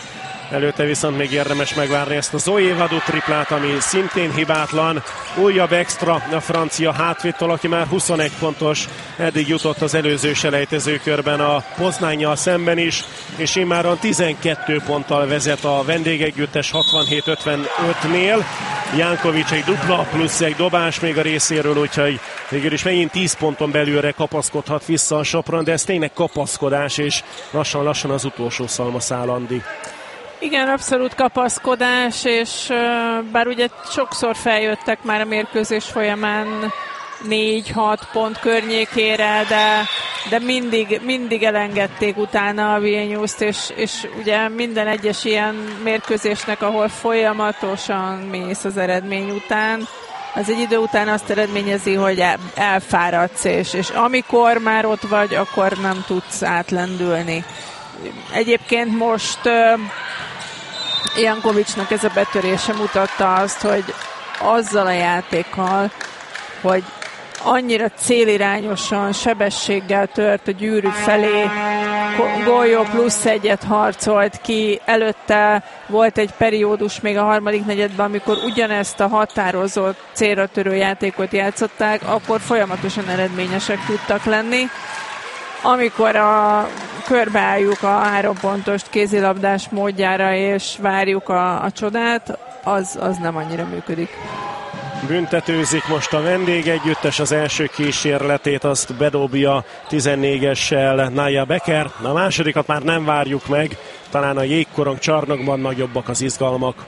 Előtte viszont még érdemes megvárni ezt a Zoé Vadou triplát, ami szintén hibátlan. Újabb extra a francia hátvédtől, aki már huszonegy pontos, eddig jutott az előző selejtezőkörben a Poznánnyal szemben is, és immáron tizenkét ponttal vezet a vendégegyüttes hatvanhét ötvenötnél. Jankovics egy dupla plusz egy dobás még a részéről, úgyhogy végül is megint tíz ponton belülre kapaszkodhat vissza a Sopron, de ez tényleg kapaszkodás, és lassan-lassan az utolsó szalmaszál, Andi. Igen, abszolút kapaszkodás, és bár ugye sokszor feljöttek már a mérkőzés folyamán négy-hat pont környékére, de, de mindig, mindig elengedték utána a Vilniust, és, és ugye minden egyes ilyen mérkőzésnek, ahol folyamatosan mész az eredmény után, az egy idő után azt eredményezi, hogy elfáradsz, és, és amikor már ott vagy, akkor nem tudsz átlendülni. Egyébként most uh, Jankovicsnak ez a betörése mutatta azt, hogy azzal a játékkal, hogy annyira célirányosan, sebességgel tört a gyűrű felé, Golyó plusz egyet harcolt ki, előtte volt egy periódus még a harmadik negyedben, amikor ugyanezt a határozott célra törő játékot játszották, akkor folyamatosan eredményesek tudtak lenni. Amikor a körbeálljuk a három pontos kézilabdás módjára, és várjuk a, a csodát, az, az nem annyira működik. Büntetőzik most a vendégegyüttes, az első kísérletét azt bedobja tizennégyessel Naya Becker. A másodikat már nem várjuk meg, talán a jégkorong csarnokban nagyobbak az izgalmak.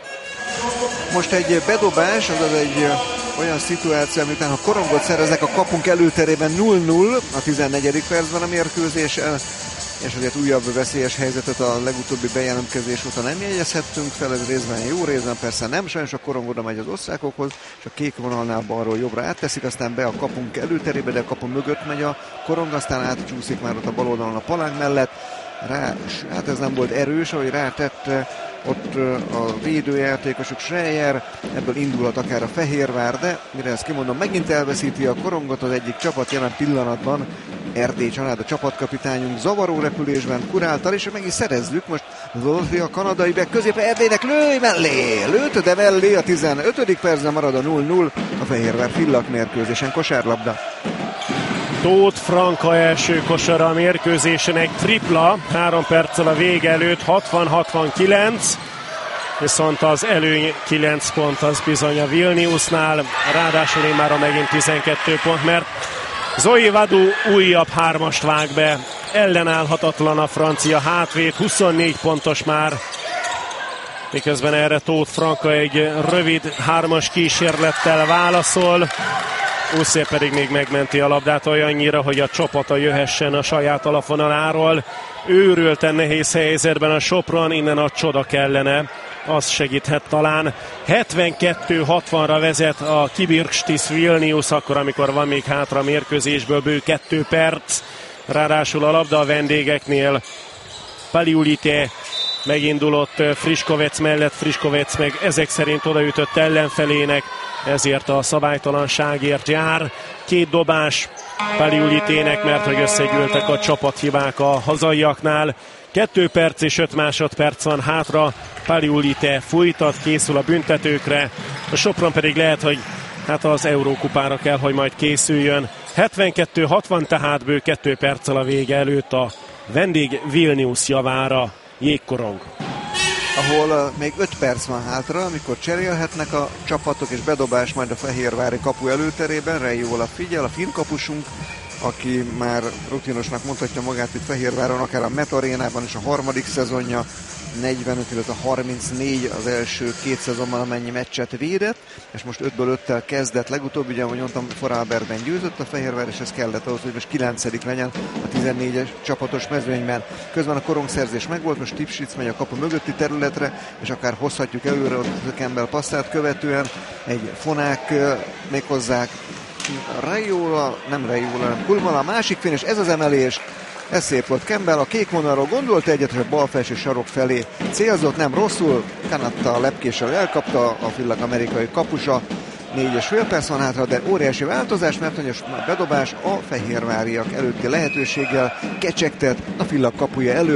Most egy bedobás, azaz egy olyan szituáció, miután ha korongot szereznek a kapunk előterében nulla nulla a tizennegyedik percben a mérkőzésen, és azért újabb veszélyes helyzetet a legutóbbi bejelentkezés óta nem jegyezhettünk fel, ez részben jó, részben persze nem, sajnos a korong oda megy az osztrákokhoz, és a kék vonalnál balról jobbra átteszik, aztán be a kapunk előterébe, de a kapu mögött megy a korong, aztán átcsúszik már ott a bal oldalon a palánk mellett, rá, hát ez nem volt erős, ahogy rátette ott a védőjátékosok, Schreier, ebből indulhat akár a Fehérvár, de mire ezt kimondom, megint elveszíti a korongot az egyik csapat jelen pillanatban, Erdély Csanád, a csapatkapitányunk zavaró repülésben kuráltal, és meg is szerezzük most Zolfi a kanadai be középe, Erdélynek lőj mellé, lőtt, de mellé a tizenötödik percben marad a nulla nulla a Fehérvár Villach mérkőzésen, kosárlabda. Tóth Franka első kosara a mérkőzésen, egy tripla, három perccel a vége előtt, hatvan hatvankilenc, viszont az előny kilenc pont az bizony a Vilniusnál, ráadásul én már a megint tizenkét pont, mert Zoé Vadou újabb hármast vág be, ellenállhatatlan a francia hátvéd, huszonnégy pontos már, miközben erre Tóth Franka egy rövid hármas kísérlettel válaszol, Uszé pedig még megmenti a labdát olyannyira, hogy a csapata jöhessen a saját alapvonaláról. Őrülten nehéz helyzetben a Sopron, innen a csoda kellene, az segíthet talán. hetvenkettő hatvanra vezet a Kibirkštis Vilnius, akkor amikor van még hátra a mérkőzésből bő kettő perc. Ráadásul a labda a vendégeknél. Paliulite megindulott Friškovec mellett, Friškovec meg ezek szerint odaütött ellenfelének, ezért a szabálytalanságért jár. Két dobás Paliulitének, mert hogy összegyűltek a csapathibák a hazaiaknál. Kettő perc és öt másodperc van hátra, Paliulite fújtat, készül a büntetőkre, a Sopron pedig lehet, hogy hát az Eurókupára kell, hogy majd készüljön. hetvenkettő hatvan, tehát bő kettő perccel a vége előtt a vendég Vilnius javára jégkorong. Ahol uh, még öt perc van hátra, amikor cserélhetnek a csapatok, és bedobás majd a fehérvári kapu előterében. Reijola figyel, a finn kapusunk, aki már rutinosnak mondhatja magát itt Fehérváron, akár a Met Arénában is a harmadik szezonja, negyvenöt, illetve harmincnégy az első két szezonban, amennyi meccset védett, és most ötből öttel kezdett, legutóbb, ugye, ahogy mondtam, Vorarlbergben győzött a Fehérvár, és ez kellett ahhoz, hogy most kilencedik legyen a tizennégyes csapatos mezőnyben. Közben a korongszerzés megvolt, most Lipsic megy a kapu mögötti területre, és akár hozhatjuk előre ott Campbell passzát követően, egy Fonák méghozzá Reijola, nem Reijola, hanem Kulmala, a másik finn, és ez az emelés, ez szép volt. Campbell a kék vonalról gondolt egyet, hogy a bal felső sarok felé célzott, nem rosszul, Kanatta a lepkéssel elkapta, a Villach amerikai kapusa, négy és fél perc van hátra, de óriási változás, mert hogy a bedobás a fehérváriak előtti lehetőséggel kecsegtet a Villach kapuja előtt,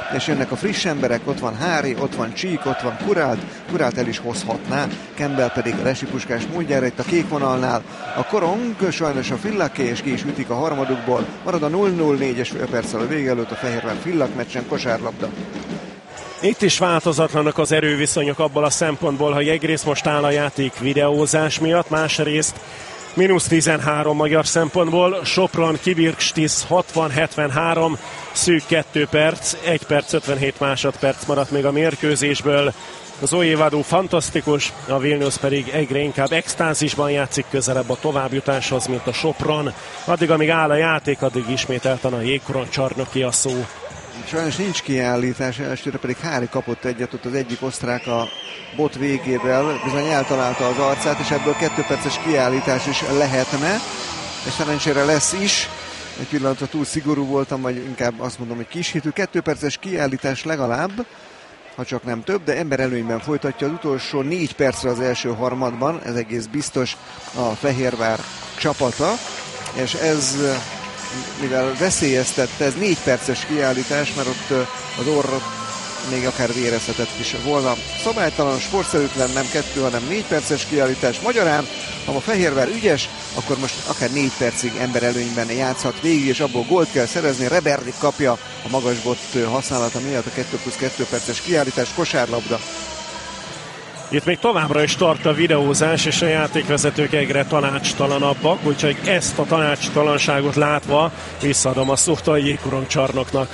és jönnek a friss emberek, ott van Hári, ott van Csík, ott van Kurált, Kurált el is hozhatná, Campbell pedig resipuskás módjára itt a kék vonalnál. A Korong sajnos a Fillaké, és ki is ütik a harmadukból, marad a nulla nulla, négy és fél perccel a vége előtt a Fehérvár Fillak meccsen kosárlabda. Itt is változatlanak az erőviszonyok abból a szempontból, hogy egyrészt most áll a játék videózás miatt, másrészt mínusz tizenhárom magyar szempontból, Sopron Kibirkstisz hatvan hetvenhárom, szűk kettő perc, egy perc ötvenhét másodperc maradt még a mérkőzésből. Az Zoe fantasztikus, a Vilnius pedig egyre inkább extázisban játszik, közelebb a továbbjutáshoz, mint a Sopron. Addig, amíg áll a játék, addig ismételten a jégkorong csarnoki a szó. Sajnos nincs kiállítás, elsőre pedig Hári kapott egyet, ott az egyik osztrák a bot végével, bizony eltalálta az arcát, és ebből kettő perces kiállítás is lehetne, és szerencsére lesz is. Egy pillanatra túl szigorú voltam, vagy inkább azt mondom, hogy kishitű. Kettő perces kiállítás legalább, ha csak nem több, de ember előnyben folytatja az utolsó négy percre az első harmadban, ez egész biztos a Fehérvár csapata, és ez, mivel veszélyeztette, ez négy perces kiállítás, mert ott az orr még akár vérezhetett is volna. Szabálytalan, sportszerűtlen, nem kettő, hanem négy perces kiállítás. Magyarán, ha a Fehérvár ügyes, akkor most akár négy percig ember előnyben játszhat végig, és abból gólt kell szerezni. Reberdik kapja a magasbot használata miatt a kettő plusz kettő perces kiállítás, kosárlabda. Itt még továbbra is tart a videózás, és a játékvezetők egyre tanácstalanabbak, úgyhogy ezt a tanácstalanságot látva visszaadom a szót a jégkorong csarnoknak.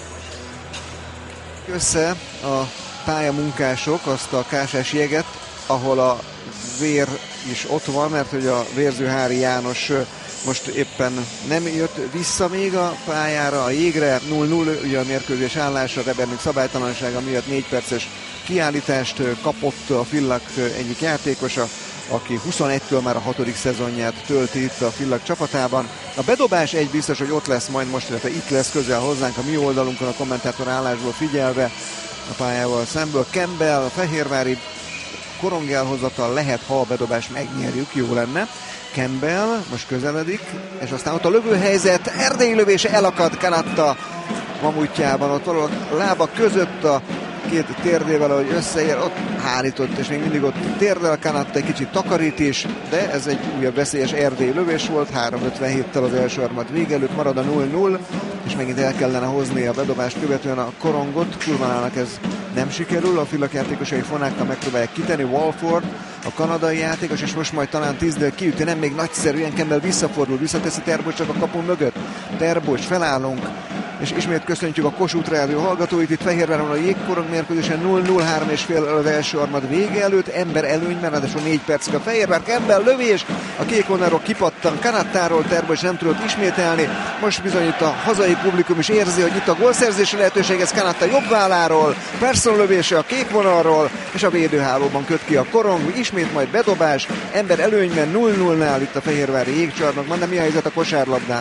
Össze a pályamunkások azt a kásás jeget, ahol a vér is ott van, mert hogy a vérző Hári János most éppen nem jött vissza még a pályára, a jégre. nulla nulla ugye a mérkőzés állása, Rebernik szabálytalansága miatt négy perces kiállítást kapott a Fillak egyik játékosa, aki huszonegytől már a hatodik szezonját tölti itt a Fillak csapatában. A bedobás egy biztos, hogy ott lesz majd most, illetve itt lesz közel hozzánk a mi oldalunkon, a kommentátor állásból figyelve a pályával szemből. Campbell, a fehérvári korong elhozatal lehet, ha a bedobást megnyerjük, jó lenne. Campbell most közeledik, és aztán ott a lövőhelyzet, erdélyi lövése, elakad Kanatta mamutjában, ott valahol a lába között a két térdével, ahogy összeér, ott hárított, és még mindig ott térdel Kanatta, egy kicsit takarít is, de ez egy újabb veszélyes erdélyi lövés volt, három ötvenhéttel az első harmad vége előtt, marad a nulla nulla, és megint el kellene hozni a bedobást követően a korongot. Kulmanának ez nem sikerül, a Fillak játékosai fonákkal megpróbálják kitenni, Walford, a kanadai játékos, és most majd talán tízdől kiüti, nem még nagyszerűen, Campbell visszafordul, visszateszi Terbocsnak a kapu mögött. Terbocs, felállunk, és ismét köszöntjük a Kossuth Rádió hallgatóit, itt Fehérváron a jégkorong mérkőzésen nulla nulla, három és fél az első harmad vége előtt, ember előnyben, ráadásul négy percig a Fehérvár, Campbell lövés, a kék vonalról kipattan Kanattáról, Terbocs nem tudott ismételni, most bizony itt a hazai publikum is érzi, hogy itt a gólszerzési lehetőség, ez Kanatta jobb válláról, Persson lövése a kék vonalról, és a védőhálóban köt ki a korong, ismét majd bedobás, ember előnyben nulla nulla-nál itt a fehérvári jégcsarnokban, de mi a helyzet a kosárlabdán?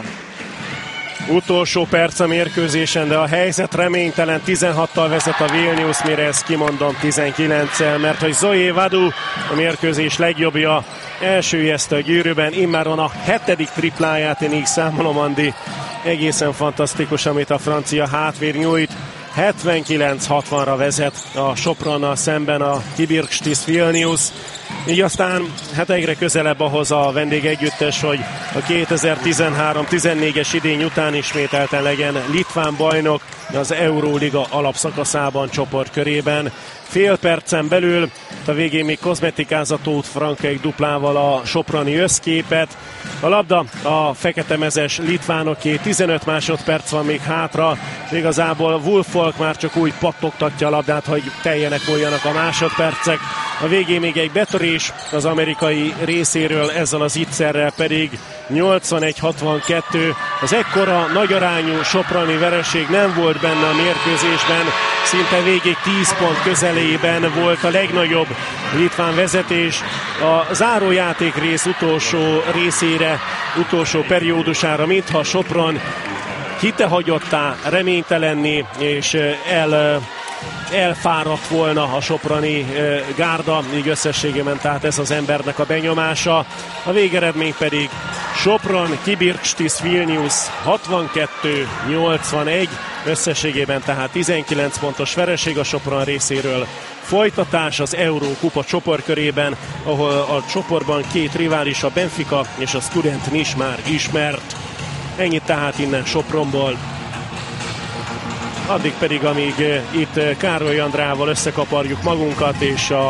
Utolsó perc a mérkőzésen, de a helyzet reménytelen, tizenhattal vezet a Vilnius, mire ezt kimondom tizenkilenccel, mert hogy Zoe Vadu, a mérkőzés legjobbja, elsüllyeszte a gyűrűben, immáron a hetedik tripláját, én így számolom, Andi, egészen fantasztikus, amit a francia hátvér nyújt. hetvenkilenc hatvanra vezet a Sopronnal szemben a Kibirkstisz Vilnius. Így aztán hát egyre közelebb ahhoz a vendégegyüttes, hogy a kétezer-tizenhárom tizennégyes idény után ismételten legyen litván bajnok az Euróliga alapszakaszában, csoportkörében. Fél percen belül a végén még kozmetikázatót Frankeik duplával a soproni összképet. A labda a feketemezes litvánoké, tizenöt másodperc van még hátra, igazából Wolfolk már csak úgy pattogtatja a labdát, hogy teljenek múljanak a másodpercek. A végén még egy betörés az amerikai részéről, ezzel az ittszerrel pedig nyolcvanegy hatvankettő. Az ekkora nagyarányú soproni vereség nem volt benne a mérkőzésben, szinte végig tíz pont közelében volt a legnagyobb litván vezetés. A zárójáték rész utolsó részére, utolsó periódusára, mintha Sopron hitehagyottá, reménytelenné és el... elfáradt volna a soproni e, gárda, így összességében tehát ez az embernek a benyomása. A végeredmény pedig Sopron Kibirkštis Vilnius hatvankettő nyolcvanegy, összességében tehát tizenkilenc pontos vereség a Sopron részéről. Folytatás az Eurókupa csoportkörében, ahol a csoportban két rivális, a Benfica és a Student Nis már ismert. Ennyit tehát innen Sopronból. Addig pedig, amíg itt Károly Andrával összekaparjuk magunkat, és a,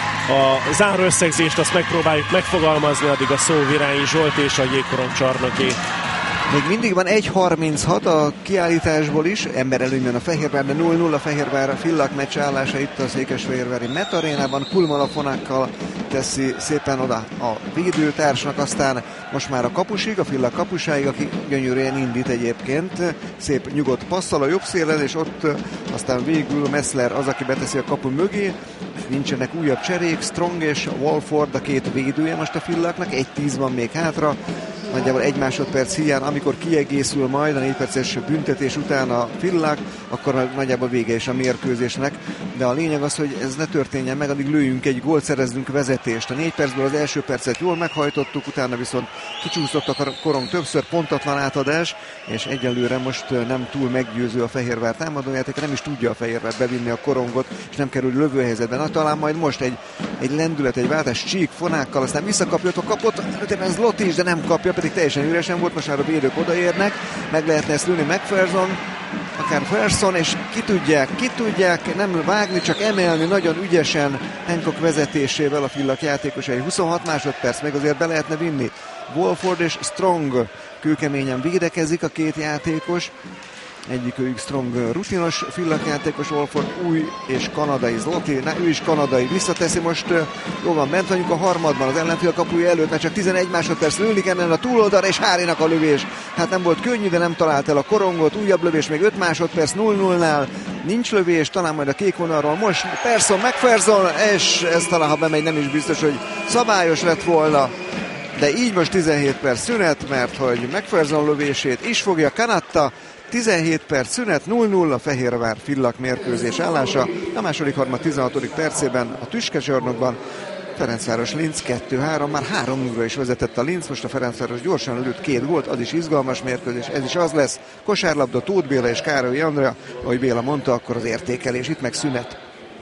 a záró összegzést azt megpróbáljuk megfogalmazni, addig a szó Virányi Zsolt és a Jégkorong csarnoké. Még mindig van egy harminchat a kiállításból is, emberelőnyben a Fehérvár, de nulla nulla a Fehérvár Villach meccs állása itt a székesfehérvári Met Arénában. Kulmala fonákkal teszi szépen oda a védőtársnak, aztán most már a kapusig, a Villach kapusáig, aki gyönyörűen indít egyébként. Szép nyugodt passzal a jobb szélen, és ott aztán végül Messler az, aki beteszi a kapu mögé. Nincsenek újabb cserék, Strong és Walford a két védője most a Villachnak, egy tíz van még hátra. Nagyjából egy másodperc hiány, amikor kiegészül majd a négy perces büntetés után a Villach, akkor nagyjából vége is a mérkőzésnek. De a lényeg az, hogy ez ne történjen meg, addig lőjünk egy gólt, szerezzünk vezetést. A négy percből az első percet jól meghajtottuk, utána viszont kicsúszott a Korong többször, pontatlan átadás, és egyelőre most nem túl meggyőző a Fehérvár támadójáték, nem is tudja a Fehérvár bevinni a Korongot, és nem kerül lövőhelyzetben. Na, talán majd most egy, egy lendület, egy váltás Csík fonákkal, aztán visszakapja, a kapott, előtében Zloty is, de nem kapja, pedig teljesen üresen volt, most már a védők odaérnek, meg lehetne ezt lőni McPherson, akár Ferson, és ki tudják, ki tudják nem vágni, csak emelni nagyon ügyesen Hancock vezetésével a Villach játékosai. huszonhat másodperc, meg azért be lehetne vinni. Walford és Strong kőkeményen védekezik a két játékos. Egyikőjük Strong rutinos Villach játékos, Walford új és kanadai Zloty, na, ő is kanadai, visszateszi most, jó van, bent vagyunk a harmadban az ellenfél kapuja előtt, mert csak tizenegy másodperc lőni kellene a túloldalra, és Hárinak a lövés. Hát nem volt könnyű, de nem talált el a Korongot, újabb lövés, még öt másodperc, nulla nullnál, nincs lövés, talán majd a kék vonalról, most Persson, McPherson, és ez talán, ha bemegy, nem is biztos, hogy szabályos lett volna. De így most tizenhét perc szünet, mert hogy McPherson lövését is fogja Kanatta. tizenhét perc szünet, nulla nulla Fehérvár Villach mérkőzés állása. A második harmad tizenhatodik percében a Tüskecsarnokban Ferencváros Linz kettő három, már három nulla is vezetett a Linz, most a Ferencváros gyorsan lőtt két gólt, az is izgalmas mérkőzés, ez is az lesz. Kosárlabda, Tóth Béla és Károly Andrea, ahogy Béla mondta, akkor az értékelés, itt meg szünet.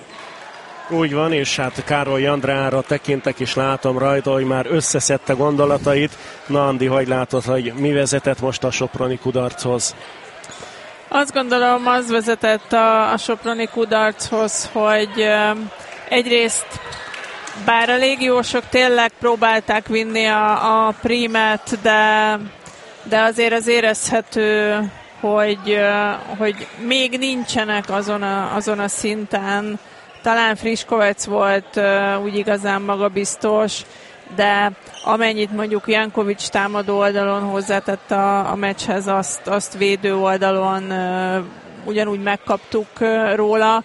Úgy van, és hát Károly Andrára tekintek, és látom rajta, hogy már összeszedte gondolatait. Na, Andi, hogy látod, hogy mi vezetett most a soproni kudarchoz? Azt gondolom, az vezetett a, a soproni kudarchoz, hogy uh, egyrészt bár a légiósok tényleg próbálták vinni a, a prímet, de, de azért az érezhető, hogy, uh, hogy még nincsenek azon a, azon a szinten. Talán Friškovec volt uh, úgy igazán magabiztos, de amennyit mondjuk Jankovics támadó oldalon hozzátett a, a meccshez, azt, azt védő oldalon uh, ugyanúgy megkaptuk uh, róla.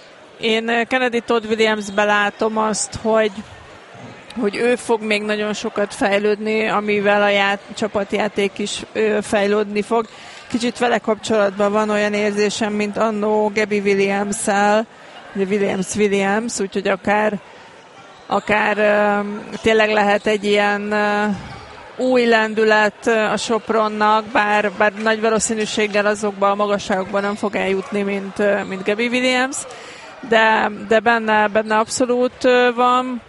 Én uh, Kennedy Todd Williamsbe látom azt, hogy, hogy ő fog még nagyon sokat fejlődni, amivel a ját, csapatjáték is uh, fejlődni fog. Kicsit vele kapcsolatban van olyan érzésem, mint annó Gabby Williams-szel, Williams Williams, úgyhogy akár akár uh, tényleg lehet egy ilyen uh, új lendület uh, a Sopronnak, bár, bár nagy valószínűséggel azokban a magasságokban nem fog eljutni, mint, uh, mint Gabby Williams, de, de benne, benne abszolút uh, van.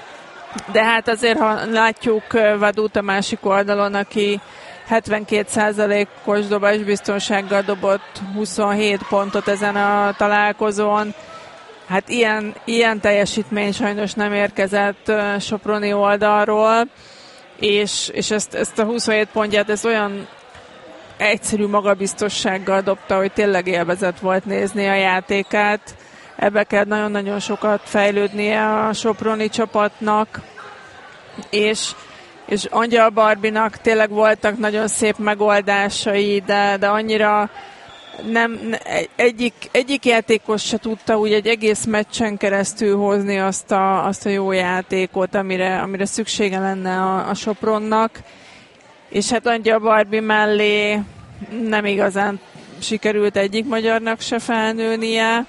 De hát azért, ha látjuk uh, Vadút a másik oldalon, aki hetvenkét százalékos dobásbiztonsággal dobott huszonhét pontot ezen a találkozón. Hát ilyen, ilyen teljesítmény sajnos nem érkezett uh, soproni oldalról, és, és ezt, ezt a huszonhét pontját ez olyan egyszerű magabiztossággal dobta, hogy tényleg élvezet volt nézni a játékát. Ebbe kell nagyon-nagyon sokat fejlődnie a soproni csapatnak, és, és Angyal Barbinak tényleg voltak nagyon szép megoldásai, de, de annyira nem, egyik, egyik játékos se tudta úgy egy egész meccsen keresztül hozni azt a, azt a jó játékot, amire, amire szüksége lenne a, a Sopronnak. És hát Angyal Barbie mellé nem igazán sikerült egyik magyarnak se felnőnie,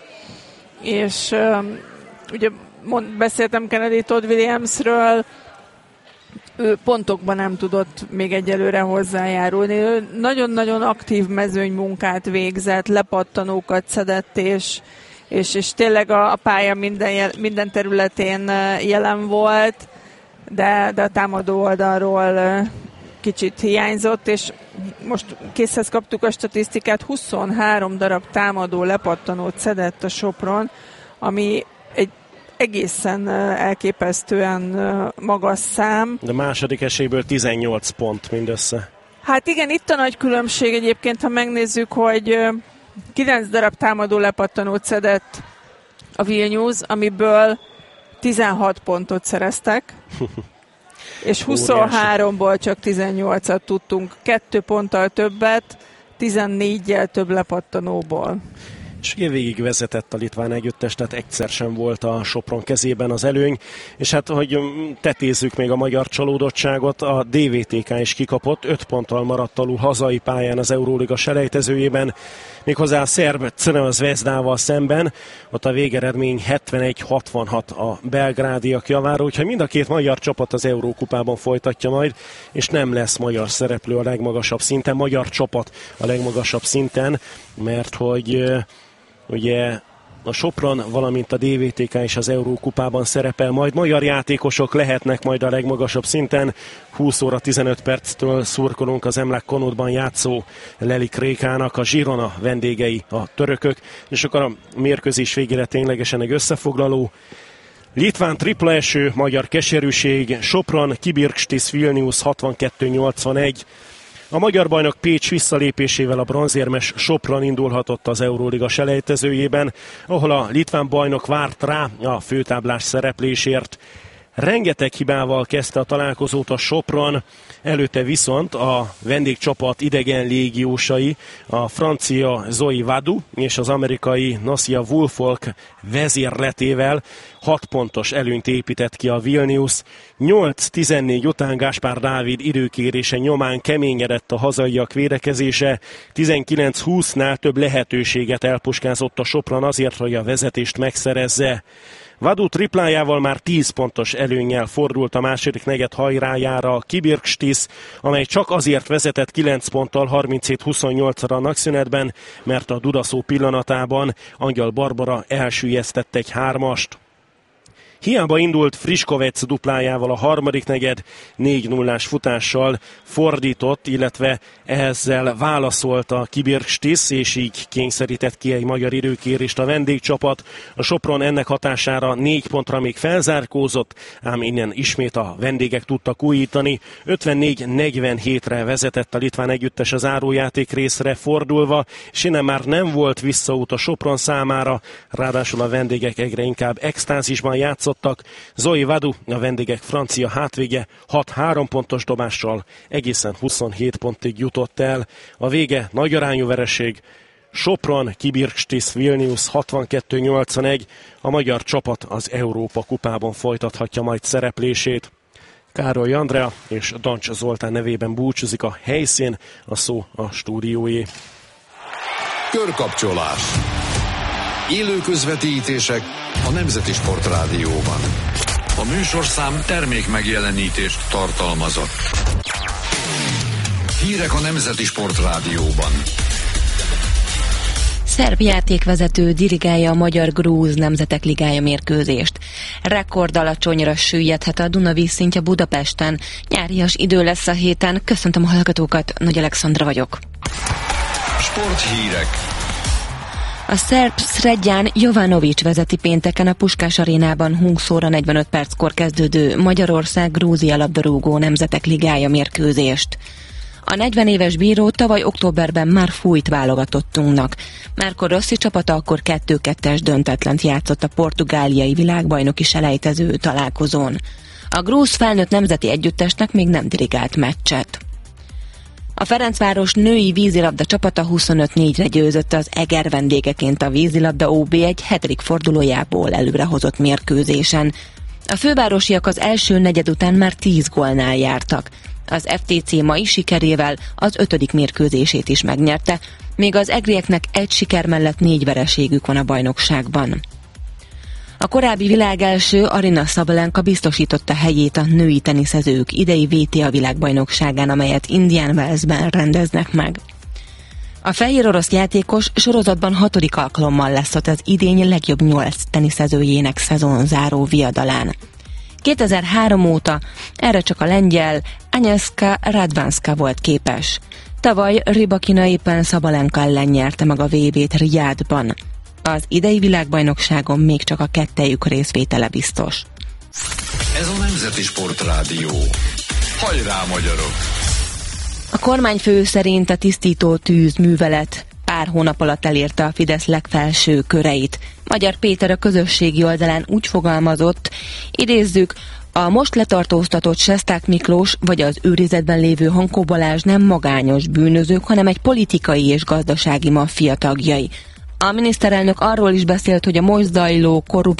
és um, ugye mond, beszéltem Kennedy Todd Williamsről, ő pontokban nem tudott még egyelőre hozzájárulni. Ő nagyon-nagyon aktív mezőnymunkát végzett, lepattanókat szedett, és, és, és tényleg a, a pálya minden, minden területén jelen volt, de, de a támadó oldalról kicsit hiányzott, és most készhez kaptuk a statisztikát, huszonhárom darab támadó lepattanót szedett a Sopron, ami egy egészen elképesztően magas szám. De második esélyből tizennyolc pont mindössze. Hát igen, itt a nagy különbség egyébként, ha megnézzük, hogy kilenc darab támadó lepattanót szedett a Vilnius, amiből tizenhat pontot szereztek, és huszonháromból csak tizennyolcat tudtunk, kettő ponttal többet, tizennégyel több lepattanóból. És ugye végig vezetett a litván együttes, tehát egyszer sem volt a Sopron kezében az előny, és hát, hogy tetézzük még a magyar csalódottságot, a dé vé té ká is kikapott, öt ponttal maradt alul hazai pályán az Euróliga selejtezőjében, méghozzá a szerb Crvena Zvezdával szemben, ott a végeredmény hetvenegy hatvanhat a belgrádiak javára, úgyhogy mind a két magyar csapat az Eurókupában folytatja majd, és nem lesz magyar szereplő a legmagasabb szinten, magyar csapat a legmagasabb szinten, mert hogy ugye a Sopron, valamint a dé vé té ká is az Eurókupában szerepel, majd magyar játékosok lehetnek majd a legmagasabb szinten. húsz óra tizenöt perctől szurkolunk az Emlák Konutban játszó Lelik Rékának, a Girona vendégei a törökök, és akkor a mérkőzés végére ténylegesen egy összefoglaló. Litván tripla eső, magyar keserűség, Sopron, Kibirkštis, Vilnius hatvankettő nyolcvanegy. A magyar bajnok Pécs visszalépésével a bronzérmes Sopron indulhatott az Euróliga selejtezőjében, ahol a litván bajnok várt rá a főtáblás szereplésért. Rengeteg hibával kezdte a találkozót a Sopron, előtte viszont a vendégcsapat idegen légiósai, a francia Zoe Vadu és az amerikai Nasia Woolfolk vezérletével hat pontos előnyt épített ki a Vilnius. nyolc tizennégy után Gáspár Dávid időkérése nyomán keményedett a hazaiak védekezése, tizenkilenc húsznál több lehetőséget elpuskázott a Sopron azért, hogy a vezetést megszerezze. Vadu triplájával már tíz pontos előnnyel fordult a második negyed hajrájára a Kibirkštis, amely csak azért vezetett kilenc ponttal harminchét huszonnyolcra a nagyszünetben, mert a dudaszó pillanatában Angyal Barbara elsüllyesztett egy hármast. Hiába indult Friškovec duplájával a harmadik negyed, négy nullás futással fordított, illetve ezzel válaszolt a Kibirkštis, és így kényszerített ki egy magyar időkérést a vendégcsapat. A Sopron ennek hatására négy pontra még felzárkózott, ám innen ismét a vendégek tudtak újítani. ötvennégy negyvenhétre vezetett a litván együttes az zárójáték részre fordulva, és innen már nem volt visszaút a Sopron számára, ráadásul a vendégek egyre inkább extázisban játszott. Zoe Vadu, a vendégek francia hátvége hat három pontos dobással egészen huszonhét pontig jutott el. A vége nagy arányú vereség. Sopron, Kibirkštis, Vilnius hatvankettő nyolcvanegy. A magyar csapat az Európa kupában folytathatja majd szereplését. Károly Andrea és Dancs Zoltán nevében búcsúzik a helyszín, a szó a stúdióé. Körkapcsolás. Élő közvetítések a Nemzeti Sportrádióban. A műsorszám termék megjelenítést tartalmazott. Hírek a Nemzeti Sportrádióban. Szerb játékvezető dirigálja a Magyar-Grúz Nemzetek Ligája mérkőzést. Rekord alacsonyra süllyedhet a Duna vízszintje Budapesten. Nyárias idő lesz a héten. Köszöntöm a hallgatókat, Nagy Alexandra vagyok. Sporthírek. A szerb Sredjan Jovanović vezeti pénteken a Puskás arénában húsz óra negyvenöt perckor kezdődő Magyarország-Grúzia labdarúgó Nemzetek Ligája mérkőzést. A negyven éves bíró tavaly októberben már fújt válogatottunknak. Márkor Rossi csapata akkor kettő kettes döntetlent játszott a portugáliai világbajnoki selejtező találkozón. A grúz felnőtt nemzeti együttesnek még nem dirigált meccset. A Ferencváros női vízilabda csapata huszonöt négyre győzött az Eger vendégeként a vízilabda ó bé egy hetedik fordulójából előrehozott mérkőzésen. A fővárosiak az első negyed után már tíz gólnál jártak. Az ef té cé mai sikerével az ötödik mérkőzését is megnyerte, még az egrieknek egy siker mellett négy vereségük van a bajnokságban. A A korábbi világelső Aryna Sabalenka biztosította helyét a női teniszezők idei vé té á világbajnokságán, amelyet Indian Wellsben rendeznek meg. A fehér orosz játékos sorozatban hatodik alkalommal lesz ott az idény legjobb nyolc teniszezőjének szezonzáró viadalán. kétezer-három óta erre csak a lengyel Agnieszka Radwanska volt képes. Tavaly Rybakina éppen Sabalenka ellen nyerte meg a vé bét Rijádban. Az idei világbajnokságon még csak a kettejük részvétele biztos. Ez a Nemzeti Sportrádió. Hajrá, magyarok! A kormányfő szerint a tisztító tűz művelet pár hónap alatt elérte a Fidesz legfelső köreit. Magyar Péter a közösségi oldalán úgy fogalmazott, idézzük, a most letartóztatott Sesták Miklós vagy az őrizetben lévő Hankó Balázs nem magányos bűnözők, hanem egy politikai és gazdasági maffia tagjai. A miniszterelnök arról is beszélt, hogy a most zajló korrupt